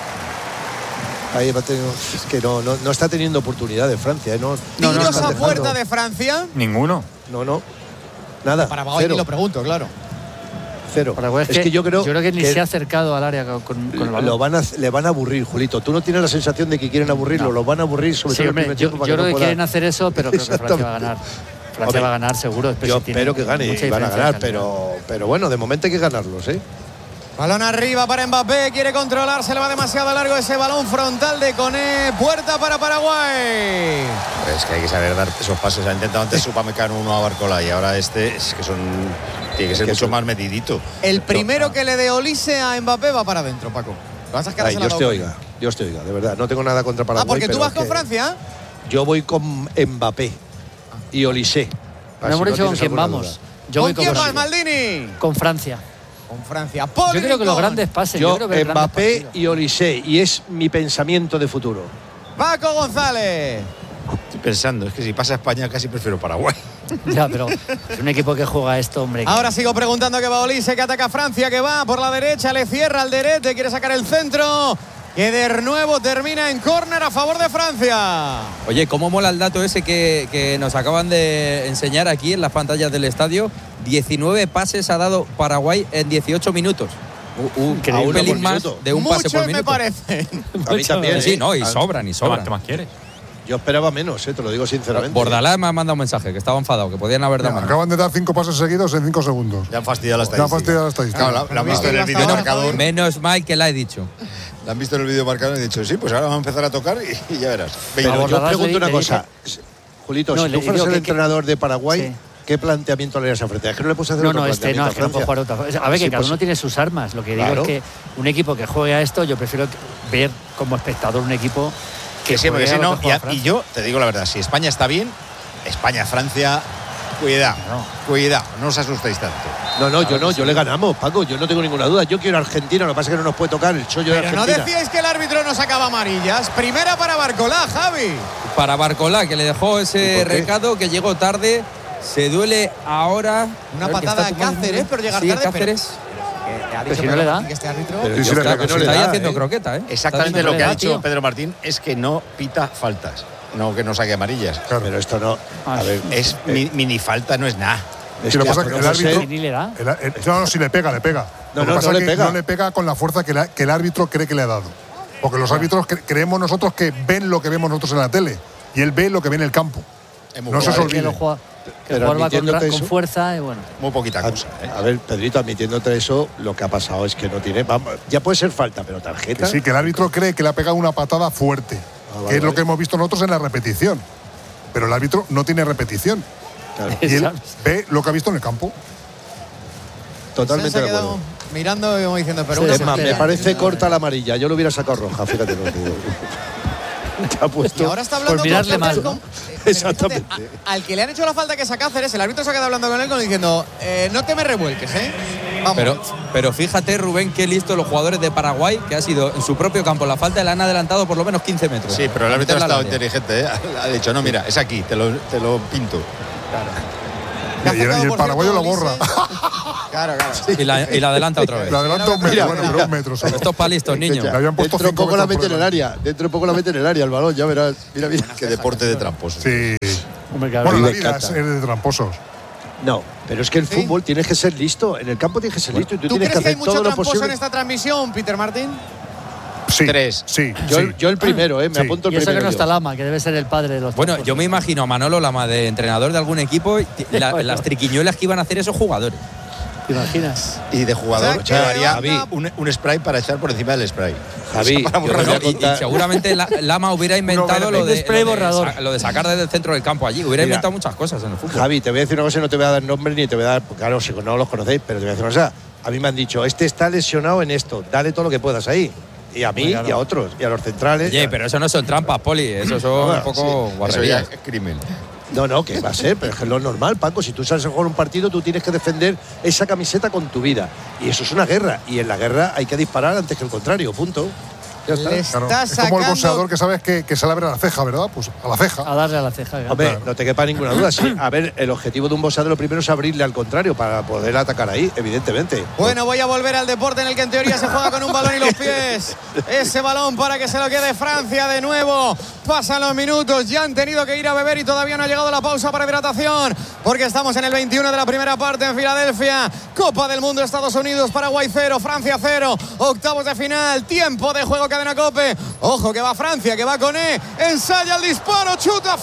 Ahí va a tener- es que no, no, no está teniendo oportunidad de Francia, ¿eh? No, no, no, Tiros están a dejando. puerta de Francia. Ninguno. No, no. Nada. Para Paraguay cero, ni lo pregunto, claro. cero. Paraguay Es que yo creo, yo creo que ni se ha acercado al área con, con el balón. lo van a, le van a aburrir, Julito. Tú no tienes la sensación de que quieren aburrirlo, No. lo van a aburrir sobre Sí, todo hombre, el primer yo, tiempo yo para creo que no pueda- quieren hacer eso, pero creo que Francia va a ganar. Francia Hombre, va a ganar seguro. después Yo si tiene espero que gane, mucha y van a diferencia ganar, de calidad. pero, pero bueno, de momento hay que ganarlos, ¿eh? Balón arriba para Mbappé, quiere controlar, se le va demasiado largo ese balón frontal de Koné, puerta para Paraguay. Es que hay que saber dar esos pases. Ha intentado antes Upamecano uno a Barcola y ahora este es que son… Tiene que ser que mucho son- más medidito. El primero que le dé Olise a Mbappé va para adentro, Paco. Lo vas a sacar Ay, se la Dios ha te dado oiga, Dios te oiga, de verdad. No tengo nada contra Ah, Paraguay. porque tú pero vas es con que Francia. Yo voy con Mbappé y Olise. No hemos dicho con quién vamos. Yo voy ¿Con con, quién vas, Maldini? con Francia. Con Francia. Yo creo que los Polémico. grandes pasen. Yo, creo que grandes Mbappé partidos. y Olise. Y es mi pensamiento de futuro. Paco González. Estoy pensando, es que si pasa a España casi prefiero Paraguay. Ya, pero es un equipo que juega esto, hombre. que- Ahora sigo preguntando que va Olise, que ataca a Francia, que va por la derecha, le cierra al Derete, quiere sacar el centro. Que de nuevo termina en córner a favor de Francia. Oye, ¿cómo mola el dato ese que, que nos acaban de enseñar aquí en las pantallas del estadio? diecinueve pases ha dado Paraguay en dieciocho minutos. Un, un- Increíble. un Uno pelín por más minuto. de un pase Muchos por me minuto. parece. A mí también. Sí, ¿eh? no, y Ah, sobran, y ¿Qué más, sobran. qué más quieres? Yo esperaba menos, ¿eh? Te lo digo sinceramente. Bordalás me ha mandado un mensaje que estaba enfadado, que podían haber dado Mira, más. acaban de dar cinco pases seguidos en cinco segundos. Ya han fastidiado la Ya han estadística. fastidiado la estadística. Claro, la- la han visto en el Menos- vídeo marcador. Menos mal que la he dicho. La han visto en el vídeo marcador y han dicho, sí, pues ahora vamos a empezar a tocar y, y ya verás. Pero A yo Bordalás pregunto le- una le cosa. Julito, No, si le tú fueras digo el que- entrenador de Paraguay, Sí. ¿qué planteamiento le harías a Francia? Es que no le puedes hacer No, otro no, este planteamiento no, a es que no puedo Francia. jugar otra cosa. A ver, que Sí, cada pues- uno tiene sus armas. Lo que digo Claro. es que un equipo que juegue a esto, yo prefiero ver como espectador un equipo que Que sí, porque juegue si a lo no, que juega y, a- y Francia. yo te digo la verdad, si España está bien, España-Francia, cuidado, No. cuidado, no os asustéis tanto. No, no, yo no, yo le ganamos, Paco, yo no tengo ninguna duda. Yo quiero a Argentina, lo que pasa es que no nos puede tocar el chollo de Pero no Argentina. decíais que el árbitro no sacaba amarillas. Primera para Barcolá, Javi. Para Barcolá, que le dejó ¿Y ese por qué? recado, que llegó tarde. Se duele ahora. Una A ver, que patada está a tomando- Cáceres por llegar Sí, tarde, pero- Cáceres. Pero si no le da. Que este árbitro. Pero Sí, yo sí le creo da, que no sí le le Está ahí da, haciendo ¿eh? croqueta, ¿eh? Exactamente Está lo que ha haciendo dicho tío. Pedro Martín es que no pita faltas, no que no saque amarillas. Claro. Pero esto no. A Ay. ver, Es mi- mini falta, no es nada. es Si lo que pasa a que el conocer- árbitro- Si ni le da. El- el- no, no, si le pega, le pega. No, Lo que no, pasa no es le que pega. no le pega con la fuerza que, la- que el árbitro cree que le ha dado. Porque los árbitros cre- creemos nosotros que ven lo que vemos nosotros en la tele. Y él ve lo que ve en el campo. Es muy, No se os poca- olvide. Que lo juega, que Pero jugar va con, admitiéndote ra- con eso- fuerza y bueno. muy poquita cosa. ¿eh? A ver, Pedrito, admitiéndote eso, lo que ha pasado es que no tiene. Vamos, ya puede ser falta, pero tarjeta. Que sí, que el árbitro cree que le ha pegado una patada fuerte. Ah, vale, que es lo vale. que hemos visto nosotros en la repetición. Pero el árbitro no tiene repetición. Claro, Y él ¿Sabes? ve lo que ha visto en el campo. totalmente Se ha de quedado acuerdo. mirando y como diciendo, pero Sí, una Es más, me espera. parece corta la amarilla. Yo lo hubiera sacado roja, fíjate lo que digo. Te ha puesto. Y ahora está hablando Por mirarle con mal, Cáceres, ¿no? con- eh, pero Exactamente. fíjate, a- al que le han hecho la falta que es a Cáceres, el árbitro se ha quedado hablando con él como diciendo, eh, no te me revuelques, ¿eh? Vamos. Pero, pero fíjate, Rubén, qué listo los jugadores de Paraguay, que ha sido en su propio campo la falta, le han adelantado por lo menos quince metros. Sí, pero el árbitro ha Meterla estado al área. inteligente, ¿eh? Ha dicho, no, mira, es aquí, te lo, te lo pinto. Y, y el, y el paraguayo lo borra. Claro, claro. Y la, y la adelanta otra vez. Le adelanta un metro, Mira, bueno, mira. pero un metro solo. Esto es para listos, niños. Le habían puesto Dentro de cinco poco la metros mete en por el delante. área. Dentro de poco la mete en el área el balón, ya verás. Mira, mira. Qué deporte de tramposos. Sí. Hombre, claro. Bueno, A mí la me vida es, encanta. es de tramposos. No, pero es que el ¿Sí? fútbol tienes que ser listo. En el campo tienes que ser listo y tú, ¿Tú tienes crees que que hay hacer mucho todo lo tramposo posible. en esta transmisión, Peter Martín? Sí. Tres. Sí. Yo, sí. el- yo el primero, ¿eh? Me Sí. apunto el Y eso que primero. no yo. está Lama, que debe ser el padre de los Bueno, tramposos. yo me imagino a Manolo Lama de entrenador de algún equipo, y la- las triquiñuelas que iban a hacer esos jugadores. ¿Te imaginas? Y de jugador O sea, que llevaría Javi- un, un spray para echar por encima del spray. Javi, O sea, para yo borrar te voy a Y- y, contar- seguramente la- Lama hubiera inventado verde. lo de, Spray lo de borrador. sa- lo de sacar desde el centro del campo allí. Hubiera Mira. inventado muchas cosas en el fútbol. Javi, te voy a decir una cosa y no te voy a dar nombre ni te voy a dar. Claro, si no los conocéis, pero te voy a decir una cosa. A mí me han dicho, este está lesionado en esto, dale todo lo que puedas ahí. Y a mí, Claro. y a otros, y a los centrales. Oye, pero eso no son trampas, Poli. Eso son Bueno, un poco Sí, eso ya guarrerías. es crimen. No, no, que va a ser, pero es que es lo normal, Paco. Si tú sales a jugar un partido, tú tienes que defender esa camiseta con tu vida. Y eso es una guerra. Y en la guerra hay que disparar antes que el contrario, punto. Ya está. Le Claro. está Es como el sacando. boxeador que sabes que, que se le abre la ceja, ¿verdad? Pues a la ceja. A darle a la ceja. claro. Hombre, Claro. no te quepa ninguna duda. Sí. A ver, el objetivo de un boxeador lo primero es abrirle al contrario para poder atacar ahí, evidentemente. Bueno, voy a volver al deporte en el que en teoría se juega con un balón y los pies. Ese balón para que se lo quede Francia de nuevo. Pasan los minutos, ya han tenido que ir a beber y todavía no ha llegado la pausa para hidratación. Porque estamos en el veintiuno de la primera parte en Filadelfia. Copa del Mundo, Estados Unidos, Paraguay cero, Francia cero. Octavos de final, tiempo de juego, cadena Cope. Ojo que va Francia, que va con E. Ensaya el disparo, chuta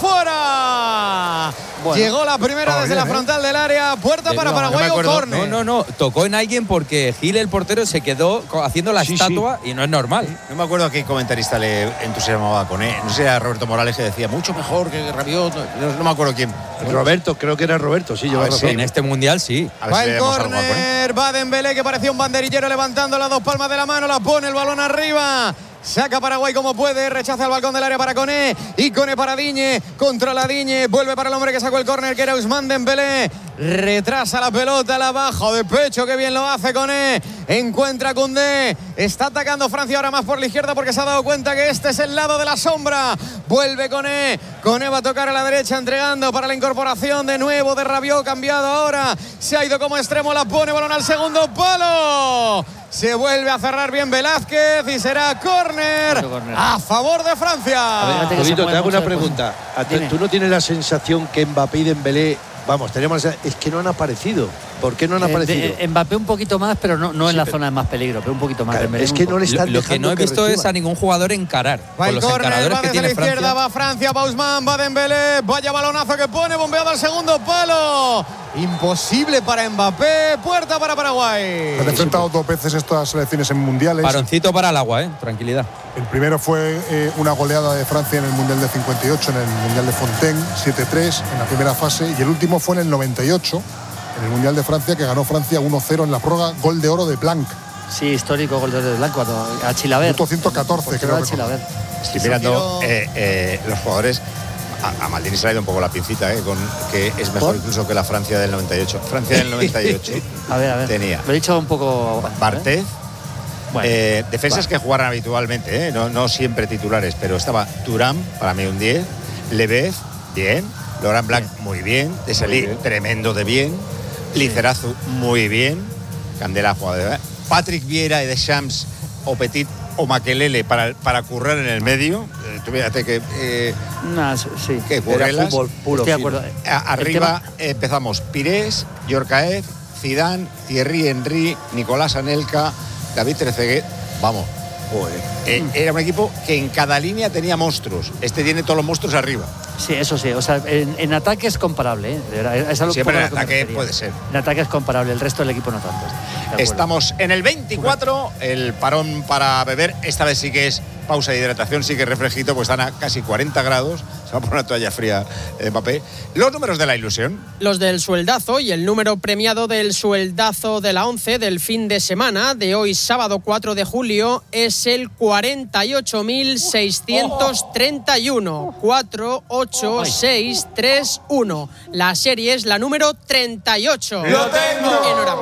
fuera. Bueno. Llegó la primera Estaba desde bien, la ¿eh? frontal del área. Puerta para No, Paraguay no me o acuerdo. córner. No, no, no. Tocó en alguien porque Gil, el portero, se quedó co- haciendo la Sí, estatua y no es normal. No me acuerdo a qué comentarista le entusiasmaba con él. No sé, era Roberto Morales que decía mucho mejor que Rabiot. No, no me acuerdo quién. Roberto, creo que era Roberto, sí, A lleva ver, razón. sí. En este mundial sí. A ver Va si el le vemos algo a Koné. córner, va Dembélé que parecía un banderillero levantando las dos palmas de la mano, la pone el balón arriba. Saca Paraguay como puede, rechaza el balcón del área para Koné y Koné para Diñe, controla Diñe, vuelve para el hombre que sacó el córner que era Ousmane Dembélé, retrasa la pelota, la baja de pecho, que bien lo hace Koné, encuentra a Koundé, está atacando Francia ahora más por la izquierda porque se ha dado cuenta que este es el lado de la sombra, vuelve Koné, Koné va a tocar a la derecha entregando para la incorporación de nuevo de Rabiot, cambiado ahora, se ha ido como extremo, la pone, balón al segundo palo. Se vuelve a cerrar bien Velázquez y será córner Otro córner. a favor de A ver, Francia. fíjate que se Jolito, mueve te hago mucho una después. pregunta. ¿A ti- Dime. ¿Tú no tienes la sensación que Mbappé y Dembélé, vamos, tenemos la sen- es que no han aparecido? ¿Por qué no han Eh, aparecido? de- Mbappé un poquito más, pero no, no en Sí, la pero- zona de más peligro, pero un poquito más. Claro, Dembélé es un que no poco. le Lo, están lo que no he dejando que visto es reciban. a ningún jugador encarar. Va Con el los córner, encaradores va que desde la tiene izquierda, Francia. va Francia, va Ousmane, va Dembélé, vaya balonazo que pone, bombeado al segundo palo. Imposible para Mbappé, puerta para Paraguay. Han enfrentado dos veces estas selecciones en mundiales. Paroncito para el agua, ¿eh? Tranquilidad. El primero fue eh, una goleada de Francia en el Mundial de cincuenta y ocho, en el Mundial de Fontaine, siete tres en la primera fase. Y el último fue en el noventa y ocho, en el Mundial de Francia, que ganó Francia uno cero en la prórroga, gol de oro de Blanc. Sí, histórico gol de Blanco a Chilaver. Minuto ciento catorce, Portero creo a Chilaver. Estoy Eso mirando quiero- eh, eh, los jugadores. A, a Maldini se le ha ido un poco la pincita, eh, con, que es mejor ¿Por? incluso que la Francia del noventa y ocho. Francia del noventa y ocho A ver, a ver. tenía Lo he dicho un poco. Barthez, Bueno, eh, defensas va. que jugaran habitualmente, eh, no, no siempre titulares, pero estaba Thuram, para mí un diez, Levez, bien, Laurent Blanc, muy bien, Desailly, bien. tremendo de bien, Lizarazu, muy bien, Candela, jugador de Patrick Vieira y Deschamps o Petit o Makelele para, para currar en el medio. Eh, tú fíjate que eh, Nah, sí. que Era Currelas. fútbol puro. Estoy de fino. acuerdo. A- El Arriba tema- eh, empezamos Pires, Yorkaev, Zidane, Thierry Henry, Nicolás Anelka, David Trezeguet. Vamos, Joder. eh, era un equipo que en cada línea tenía monstruos. Este tiene todos los monstruos arriba. Sí, eso sí. O sea, en, en ataque es comparable. ¿eh? De verdad, es algo Siempre poco a en lo que me ataque refería. puede ser. En ataque es comparable, el resto del equipo no tanto. De acuerdo. Estamos en el veinticuatro, el parón para beber. Esta vez sí que es pausa de hidratación, sí que es refresquito, pues están a casi cuarenta grados. Se va a poner una toalla fría eh, Mbappé. Los números de la ilusión. Los del sueldazo y el número premiado del sueldazo de la once del fin de semana de hoy sábado cuatro de julio es el cuarenta y ocho mil seiscientos treinta y uno. cuatro ocho seis tres uno. La serie es la número treinta y ocho. ¡Lo tengo! Enhorabuena.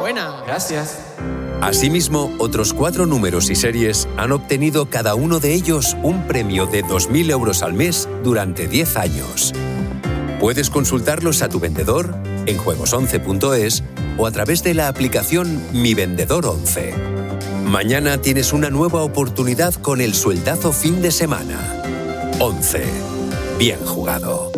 Gracias. Asimismo, otros cuatro números y series han obtenido cada uno de ellos un premio de dos mil euros al mes durante diez años. Puedes consultarlos a tu vendedor, en juegos once punto es o a través de la aplicación Mi Vendedor once. Mañana tienes una nueva oportunidad con el sueldazo fin de semana. once. Bien jugado.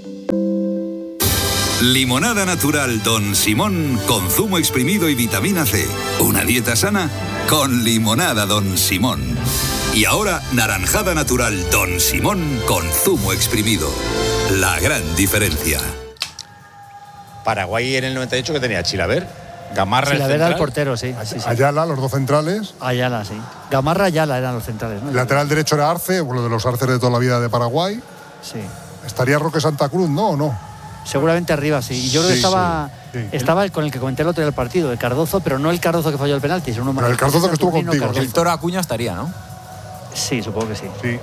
Limonada natural Don Simón con zumo exprimido y vitamina C. Una dieta sana con limonada Don Simón. Y ahora naranjada natural Don Simón con zumo exprimido. La gran diferencia. Paraguay en el noventa y ocho que tenía Chilaver, Gamarra el Chilaver era central. el portero, sí. sí, sí. Ayala, los dos centrales. Ayala, sí. Gamarra, Ayala eran los centrales, ¿no? El lateral derecho era Arce, uno de los Arces de toda la vida de Paraguay. Sí. ¿Estaría Roque Santa Cruz, no o no? Seguramente arriba, sí. Y yo creo que Sí, estaba, sí, sí. estaba el con el que comenté el otro día del partido, el Cardozo, pero no el Cardozo que falló el penalti, sino uno más. Pero el Cardozo que estuvo Saturnino contigo, Cardozo. El Toro Acuña estaría, ¿no? Sí, supongo que sí. Sí.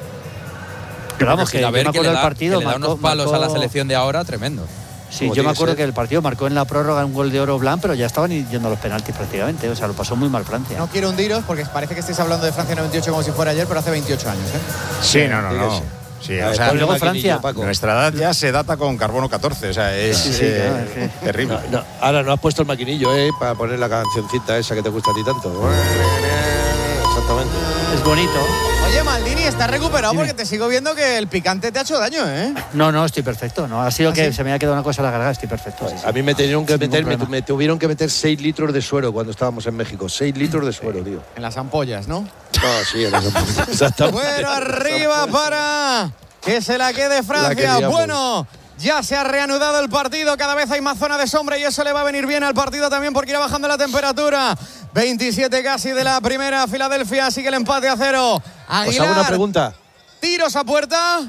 Pero vamos, que a yo me ver que acuerdo le del da, partido. que le da marcó- unos palos a la marcó- selección de ahora, tremendo. Sí, Como yo tiene me acuerdo que que ser. el partido marcó en la prórroga un gol de oro Blanc, pero ya estaban yendo a los penaltis prácticamente. O sea, lo pasó muy mal Francia. No quiero hundiros porque parece que estáis hablando de Francia noventa y ocho como si fuera ayer, pero hace veintiocho años, ¿eh? Sí, no, no, no. Fíjese. Sí, A o ver, sea, ponle luego maquinillo, Francia. Paco. nuestra edad ya se data con carbono catorce, o sea, es Sí, sí, eh, claro, es que- terrible. No, no, ahora no has puesto el maquinillo, ¿eh? Para poner la cancioncita esa que te gusta a ti tanto. Exactamente. Es bonito. Oye, Maldini, estás recuperado porque te sigo viendo que el picante te ha hecho daño, ¿eh? No, no, estoy perfecto. No, ha sido ¿Ah, que sí? se me ha quedado una cosa en la garganta, estoy perfecto. sí, sí. A mí me tuvieron que Sin ningún meter, me, problema. me tuvieron que meter seis litros de suero cuando estábamos en México. seis litros de suero, tío. En las ampollas, ¿no? No, sí, en eso. Exactamente. Bueno, arriba para que se la quede La Francia. queríamos. Bueno, ya se ha reanudado el partido. Cada vez hay más zona de sombra y eso le va a venir bien al partido también porque irá bajando la temperatura. veintisiete casi de la primera. Filadelfia sigue el empate a cero. Os Aguilar, hago una pregunta. tiros a puerta.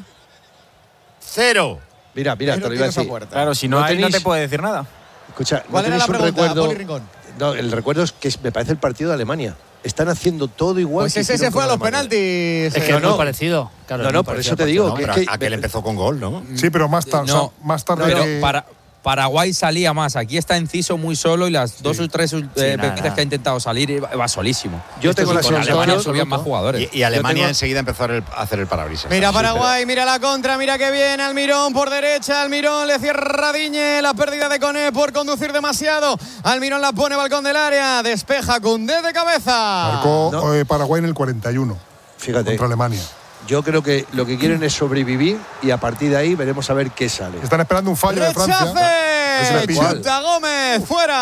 Cero. Mira, mira, Cero te lo iba a tiros a decir. puerta. Claro, si no, ¿No hay, no tenéis- te puede decir nada. Escucha, ¿no ¿Cuál era la tenéis un pregunta, recuerdo? Poli Rincón? No, el recuerdo es que es- me parece el partido de Alemania. Están haciendo todo igual. Pues que ese se hicieron fue a con los Alemania. penaltis. Es que eh, es no. muy parecido. Claro, No, es no, muy por parecido eso te al digo partido, que Pero es que- aquel empezó con gol, ¿no? Sí, pero más, tar- No, o sea, más tarde Pero que- para, Paraguay salía más. Aquí está Enciso muy solo y las dos o tres eh, nada, veces nada. que ha intentado salir va, va solísimo. Yo tengo la Con Alemania sensación. subían más jugadores. Y, y Alemania Yo tengo- enseguida empezó a hacer el, a hacer el parabrisas. Mira Sí, Paraguay, mira la contra, mira que bien, Almirón por derecha, Almirón le cierra Diñe, la pérdida de Coné por conducir demasiado, Almirón la pone balcón del área, despeja Koundé de cabeza. marcó No. eh, Paraguay en el cuarenta y uno Fíjate, contra Alemania. yo creo que lo que quieren es sobrevivir y a partir de ahí veremos a ver qué sale. Están esperando un fallo de Francia. Ese ¡Rechace! le pilla. Chuta Gómez,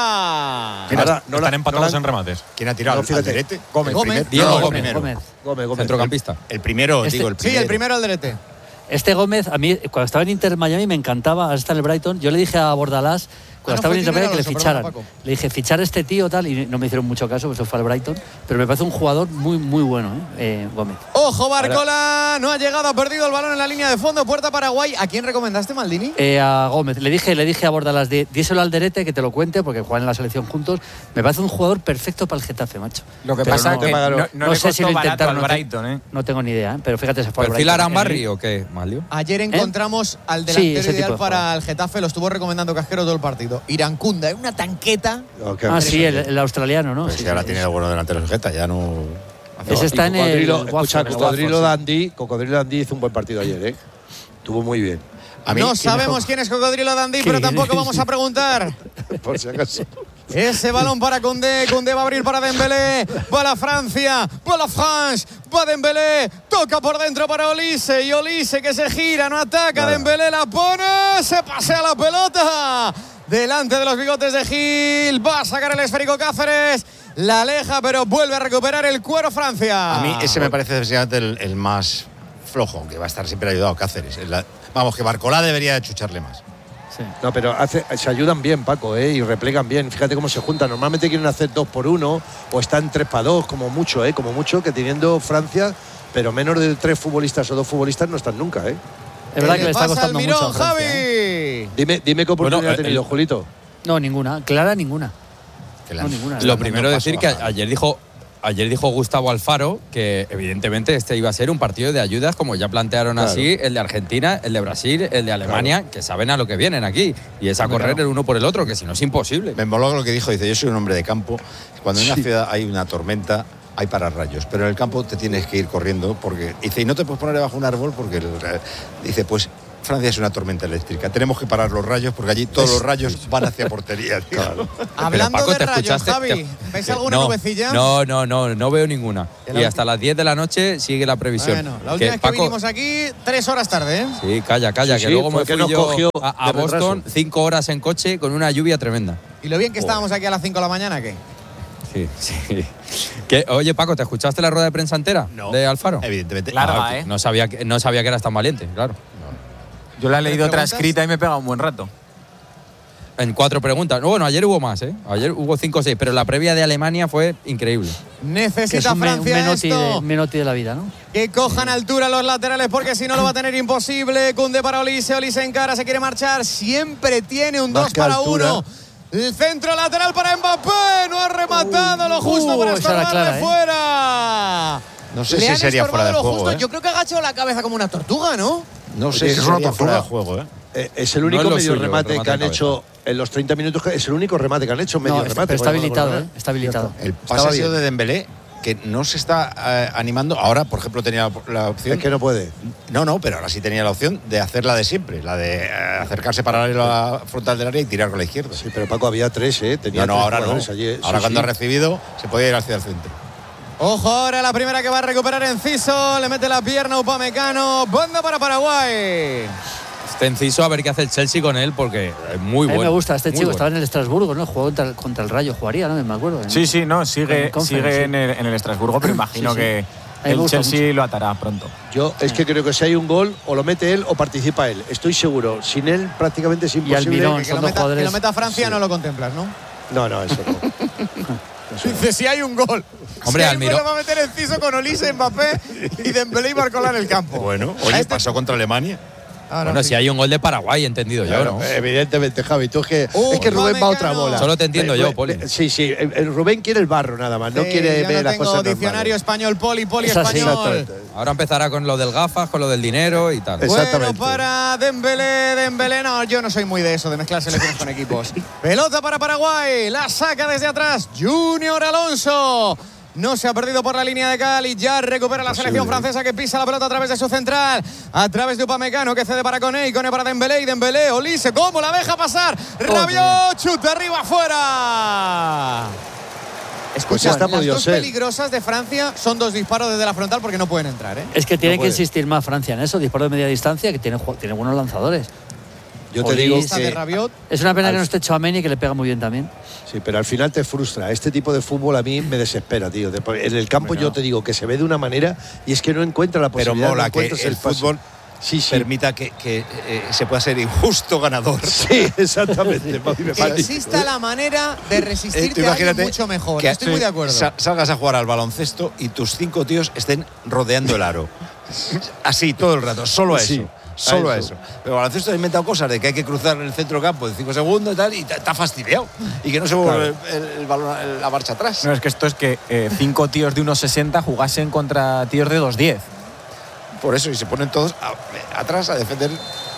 fuera. Mira, Ahora, no Están la- empatados no la- en remates. ¿Quién ha tirado? No, ¿Al fíjate. Alderete? Gómez. El primer- Diego no, el Gómez. primero. Gómez. Gómez, Gómez. Centrocampista. El primero, Este- digo, el Sí, primero. el primero Alderete. Este Gómez, a mí, cuando estaba en Inter Miami, me encantaba. Ahora está en el Brighton. Yo le dije a Bordalás, cuando Ah, no, estaba en fue Inter Miami, que le Tino ficharan. Alonso, perdona, Le dije, fichar a este tío, tal, y no me hicieron mucho caso, pues eso fue al Brighton. Pero me parece un jugador muy, muy bueno, ¿eh? Eh, Gómez. Ojo, Barcola, no ha llegado, ha perdido el balón en la línea de fondo, puerta Paraguay. ¿A quién recomendaste, Maldini? Eh, a Gómez. Le dije, le dije a Bordalás, di- díselo al Alderete, que te lo cuente, porque juegan en la selección juntos. Me parece un jugador perfecto para el Getafe, macho. Lo que Pero pasa no- es que no, no, no le sé si costó lo barato intentaron, al no te- Brighton, ¿eh? No tengo ni idea, ¿eh? Pero fíjate, se fue al ¿Perfil Brighton. Arambarri o qué, Malio? Ayer encontramos al Sí, delantero ese tipo ideal de para jugador. el Getafe, lo estuvo recomendando Casquero todo el partido. Irancunda, es una tanqueta. No, que- Ah, sí, el, el australiano, ¿no? Pues Sí, si ahora sí, tiene sí. buenos delanteros Geta, ya no. Ese está en el Cocodrilo, Watford, escucha, en el Cocodrilo Watford, sí. Dandy, Cocodrilo Dandy hizo un buen partido ayer, ¿eh? Estuvo muy bien. A mí, no ¿quién sabemos mejor? quién es Cocodrilo Dandy, pero ¿Quién tampoco es? vamos a preguntar. Por si acaso. Ese balón para Koundé, Koundé va a abrir para Dembélé, va la Francia, va la France, va Dembélé, toca por dentro para Olise y Olise que se gira, no ataca, Nada. Dembélé la pone, se pasea la pelota, delante de los bigotes de Gil, va a sacar el esférico Cáceres, la aleja pero vuelve a recuperar el cuero Francia. A mí ese me parece definitivamente el, el más flojo, aunque va a estar siempre ayudado Cáceres. La- vamos, que Barcolá debería chucharle más. Sí. No, pero hace- se ayudan bien, Paco, ¿eh? Y replegan bien. Fíjate cómo se juntan. Normalmente quieren hacer dos por uno o están tres para dos, como mucho, ¿eh? Como mucho, que teniendo Francia, pero menos de tres futbolistas o dos futbolistas no están nunca, ¿eh? Es verdad Eh, que le está pasa costando Almirón, mucho a Francia, ¿eh? Javi. Dime, dime qué oportunidad Bueno, ha tenido, el- Julito. No, ninguna. Clara, ninguna. Que le No, han- ninguna. le Lo han primero dado decir paso que a- ayer dijo ayer dijo Gustavo Alfaro que evidentemente este iba a ser un partido de ayudas, como ya plantearon claro. así el de Argentina, el de Brasil, el de Alemania, claro. que saben a lo que vienen aquí. Y es a correr claro. el uno por el otro, que si no es imposible. Me moló lo que dijo, dice, yo soy un hombre de campo. Cuando en una sí. ciudad hay una tormenta, hay pararrayos, pero en el campo te tienes que ir corriendo porque dice, y no te puedes poner debajo de un árbol porque el, dice, pues Francia es una tormenta eléctrica. Tenemos que parar los rayos porque allí todos los rayos van hacia portería. Claro. Hablando Paco, de rayos, Javi, te... ¿ves alguna no, nubecilla? No, no, no, no veo ninguna. Y hasta las diez de la noche sigue la previsión. Bueno, la última vez que Paco... vinimos aquí, tres horas tarde, ¿eh? Sí, calla, calla, sí, que sí, luego me fui nos yo cogió a, a Boston, cinco horas en coche con una lluvia tremenda. ¿Y lo bien que estábamos aquí a las cinco de la mañana, qué? Sí, sí. ¿Qué? Oye, Paco, ¿te escuchaste la rueda de prensa entera no, de Alfaro? Evidentemente. Larga, no, ¿eh? No sabía, que, no sabía que eras tan valiente, claro. Yo la he leído transcrita y me he pegado un buen rato. En cuatro preguntas. Bueno, ayer hubo más, ¿eh? Ayer hubo cinco o seis, pero la previa de Alemania fue increíble. Necesita un Francia me, un Menotti esto. De, Menotti de la vida, ¿no? Que cojan altura los laterales porque si no lo va a tener imposible. Koundé para Olise, Olise en cara, se quiere marchar. Siempre tiene un dos para uno. El centro lateral para Mbappé. No ha rematado uh, lo justo uh, para estorbarle clara, fuera. ¿eh? No sé si sería fuera de juego. ¿eh? Yo creo que ha agachado la cabeza como una tortuga, ¿no? No sé si sería fuera de juego, ¿eh? Eh, es el único no es medio suyo, remate, remate que han hecho en los treinta minutos. Es el único remate que han hecho, medio no, remate. Pero está habilitado, ¿eh? Está habilitado. El pase ha sido de Dembélé, que no se está eh, animando. Ahora, por ejemplo, tenía la, la opción. Es que no puede. No, no, pero ahora sí tenía la opción de hacer la de siempre, la de eh, acercarse paralelo a la frontal del área y tirar con la izquierda. Sí, pero Paco había tres, ¿eh? Tenía no, no, ahora no. Allí. Ahora sí, cuando sí. ha recibido, se podía ir hacia el centro. Ojo ahora la primera que va a recuperar Enciso. Le mete la pierna Upamecano. Banda para Paraguay. Este Enciso, a ver qué hace el Chelsea con él, porque es muy bueno. A mí me gusta este chico, bueno. estaba en el Estrasburgo, ¿no? Jugó contra, contra el Rayo, jugaría, ¿no? Me acuerdo. ¿eh? Sí, sí, no, sigue, en sigue sí. en, el, en el Estrasburgo, pero imagino sí, sí. que el Chelsea mucho. Lo atará pronto. Yo es que creo que si hay un gol, o lo mete él o participa él. Estoy seguro. Sin él prácticamente es imposible. Y Almirón, que, lo meta, jugadores... que lo meta Francia sí. no lo contemplas, ¿no? No, no, eso no. Eso Dice, no. Si hay un gol. Hombre, si Almirón. Lo va a meter Enciso con Olise, Mbappé y Dembélé y Barcola en el campo. Bueno, oye, este... pasó contra Alemania. Ahora bueno, sí. Si hay un gol de Paraguay, entendido claro, yo, ¿no? Evidentemente, Javi. Tú es que, uh, es que Rubén va a otra bola. Solo te entiendo eh, yo, Poli. Sí, sí. El Rubén quiere el barro nada más. Sí, no quiere ver no las cosas normales. Diccionario español, Poli, Poli es español. Ahora empezará con lo del gafas, con lo del dinero y tal. Bueno, para Dembélé, Dembélé. No, yo no soy muy de eso, de mezclar selecciones con equipos. Pelota para Paraguay. La saca desde atrás Junior Alonso. No se ha perdido por la línea de cal y ya recupera la Posible. selección francesa que pisa la pelota a través de su central, a través de Upamecano que cede para Koné y Koné para Dembélé y Dembélé, Olise, ¿cómo la deja pasar? Rabiot, chuta arriba afuera. Escucha, pues las dos ser. peligrosas de Francia son dos disparos desde la frontal porque no pueden entrar, ¿eh? Es que tiene no que insistir más Francia en eso, disparo de media distancia, que tiene, tiene buenos lanzadores. Yo te digo que de Rabiot, es una pena que no esté Tchouaméni, que le pega muy bien también. Sí, pero al final te frustra. Este tipo de fútbol a mí me desespera, tío. En el campo bueno. yo te digo que se ve de una manera y es que no encuentra la posibilidad. Pero mola no que el, el fútbol sí, sí. permita que, que eh, se pueda ser injusto ganador. Sí, exactamente. Que exista la manera de resistirte eh, a alguien mucho mejor. Que Estoy sí, muy de acuerdo. Salgas a jugar al baloncesto y tus cinco tíos estén rodeando el aro. Así, todo el rato, solo a sí. eso. Solo a eso. eso. Pero baloncesto ha inventado cosas de que hay que cruzar el centro campo de cinco segundos y tal, y está fastidiado. Y que no se vuelve claro. el, el balón, la marcha atrás. No, es que esto es que eh, cinco tíos de uno sesenta jugasen contra tíos de dos diez. Por eso, y se ponen todos a, atrás a defender.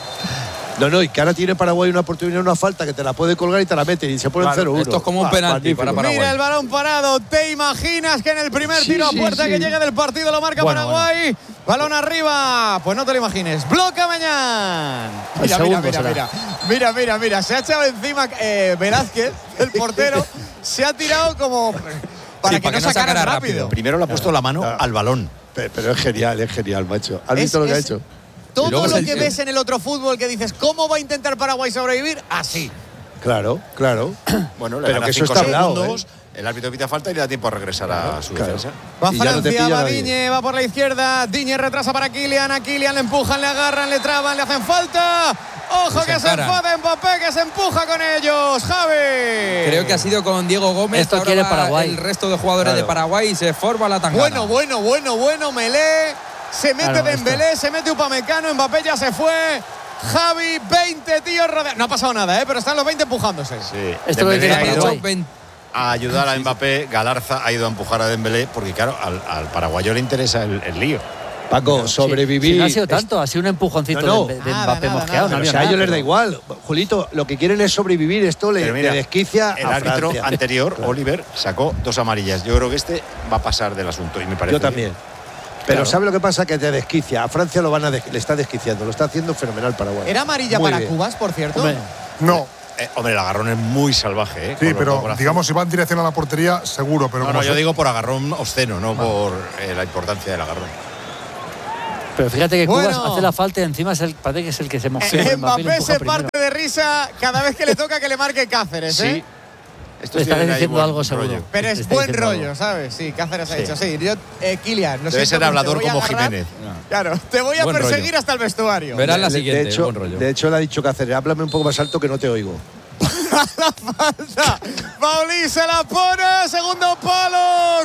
No, no, y que ahora tiene Paraguay una oportunidad, una falta que te la puede colgar y te la meten y se ponen cero uno. Esto es como un penalti para Paraguay. Mira el balón parado. ¿Te imaginas que en el primer sí, tiro a puerta sí, que sí. llegue del partido lo marca bueno, Paraguay? Bueno. Balón arriba. Pues no te lo imagines. Bloca Mañán. Mira, mira, mira, mira. Mira, mira, mira. Se ha echado encima eh, Velázquez, el portero. Se ha tirado como para sí, que, para no sacara rápido. rápido. Primero le ha puesto la mano al balón. Pero es genial, es genial, macho. ¿Has visto lo que ha hecho? Todo lo que ves en el otro fútbol que dices, ¿cómo va a intentar Paraguay sobrevivir? Así. Claro, claro. Bueno, le pero que eso está hablado, ¿eh? El árbitro pita falta y le da tiempo a regresar claro, a su claro. defensa. Va Francia, no va Diñe, va por la izquierda. Diñe retrasa para Kylian. A Kylian le empujan, le agarran, le traban, le hacen falta. ¡Ojo que se enfada Mbappé, que se empuja con ellos! ¡Javi! Creo que ha sido con Diego Gómez. Esto quiere Paraguay. El resto de jugadores claro. de Paraguay y se forma la tangana. Bueno, bueno, bueno, bueno. Melé. Se mete claro, Dembélé, se mete Upamecano. Mbappé ya se fue. Javi, veinte tíos rodeados. No ha pasado nada, ¿eh? Pero están los veinte empujándose. Sí. Esto lo que ha hecho a ayudar a Mbappé, Galarza ha ido a empujar a Dembélé, porque claro, al, al paraguayo le interesa el, el lío. Paco, sobrevivir. Sí, si no ha sido tanto, ha sido un empujoncito no, no. de, de nada, Mbappé nada, mosqueado. nada. No O sea, a nada, ellos les pero... da igual. Julito, lo que quieren es sobrevivir. Esto le, mira, le desquicia el a árbitro Francia. anterior, claro. Oliver, sacó dos amarillas. Yo creo que este va a pasar del asunto y me parece. Yo también. Bien. Pero Claro. ¿sabe lo que pasa? Que te desquicia. A Francia lo van a de, le está desquiciando. Lo está haciendo fenomenal Paraguay. ¿Era amarilla Muy para bien. Cubas, por cierto? Hombre, no. Eh, hombre, el agarrón es muy salvaje, ¿eh? Sí, Con los pero dos brazos. digamos, si va en dirección a la portería, seguro. Pero No, como no, yo se- digo por agarrón obsceno, no por eh, la importancia del agarrón. Pero fíjate que Cubas Bueno. hace la falta y encima es el, parece que es el que se mosquea. Eh, Mbappé le Mbappé empuja se primero. parte de risa cada vez que le toca que le marque Cáceres, ¿eh? Sí. Esto Le está tiene ahí diciendo buen algo seguro. rollo. Pero Le es está buen diciendo rollo, algo. ¿sabes? Sí, Cáceres ha Sí. dicho, sí. Yo, eh, Kylian, lo Debe siento, ser te hablador voy a como agarrar. Jiménez. Claro, te voy a Buen perseguir rollo. hasta el vestuario. Verás la De- siguiente, de, hecho, buen rollo. de hecho, le ha dicho Cáceres, háblame un poco más alto que no te oigo. La falta. Pauli se la pone. Segundo palo.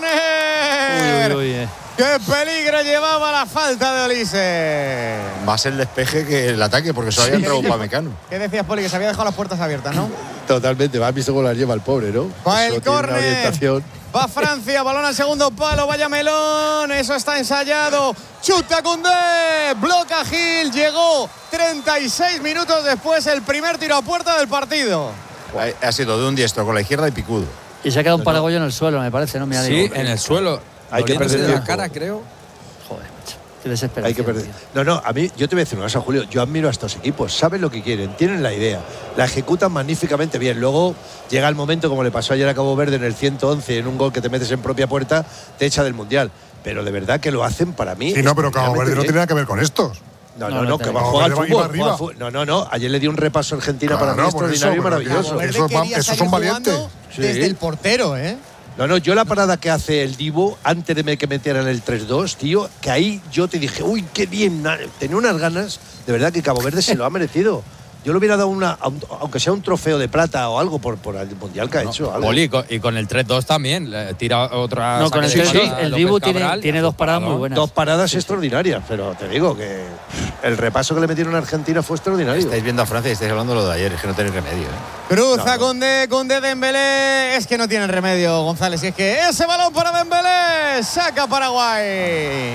Córner. Uy, uy, uy, eh. ¡Qué peligro llevaba la falta de Olise! Más el despeje que el ataque, porque solo había entrado Upamecano. ¿Qué decías, Poli? Que se había dejado las puertas abiertas, ¿no? Totalmente, has visto cómo las lleva el pobre, ¿no? Va Eso el tiene una córner. orientación. Va Francia, balón al segundo palo, vaya melón, eso está ensayado. Chuta Koundé, bloca Gil, llegó treinta y seis minutos después el primer tiro a puerta del partido. Ha, ha sido de un diestro con la izquierda y picudo. Y se ha quedado un paraguayo en el suelo, me parece, ¿no? Mira, Sí, digo, en el suelo. Hay que Doliéndose perder de la tiempo. cara, creo. Joder, macho. Qué desesperación. Hay que perder. tío. No, no, a mí, yo te voy a decir una cosa, Julio. Yo admiro a estos equipos. Saben lo que quieren, tienen la idea, la ejecutan magníficamente bien. Luego llega el momento, como le pasó ayer a Cabo Verde en el ciento once, en un gol que te metes en propia puerta, te echa del mundial. Pero de verdad que lo hacen para mí. Sí, no, pero Cabo Verde no extraordinariamente tiene nada que ver con estos. No, No, no, no no, tiene que va a que jugar al ver. fútbol. Iba arriba. juega al fútbol. No, no, no. Ayer le dio un repaso a Argentina para mí Claro, por extraordinario y eso, pero que- maravilloso. Valverde Esos van- quería esos salir son jugando valientes. Sí. Desde el portero, ¿eh? No, no, yo la parada que hace el Divo antes de me- que metieran el tres dos, tío, que ahí yo te dije, uy, qué bien, na- tenía unas ganas, de verdad que Cabo Verde se lo ha merecido. Yo le hubiera dado una, a un- aunque sea un trofeo de plata o algo por, por el mundial que ha hecho. Algo. Poli, y con- y con el tres dos también. le Tira otra. No, con el saque de tres dos, banda, el López Dibu tiene, Cabral, tiene dos paradas muy balón. buenas. Dos paradas extraordinarias, pero te digo que el repaso que le metieron a Argentina fue extraordinario. Estáis viendo a Francia y estáis hablando de lo de ayer, es que no tenéis remedio. ¿eh? Cruza No, no. Koundé, Koundé Dembélé. Es que no tienen remedio, González. Y es que ese balón para Dembélé saca Paraguay.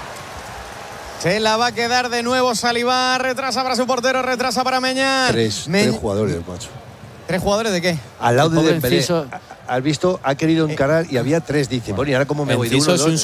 Se la va a quedar de nuevo Saliba. Retrasa para su portero, retrasa para Meñán. Tres, Me- tres jugadores, macho. ¿Tres jugadores de qué? Al lado El de pobre Dembélé. Enciso- Has visto, ha querido encarar y había tres. Dice, bueno, y ahora cómo me voy de Enciso uno es dos. un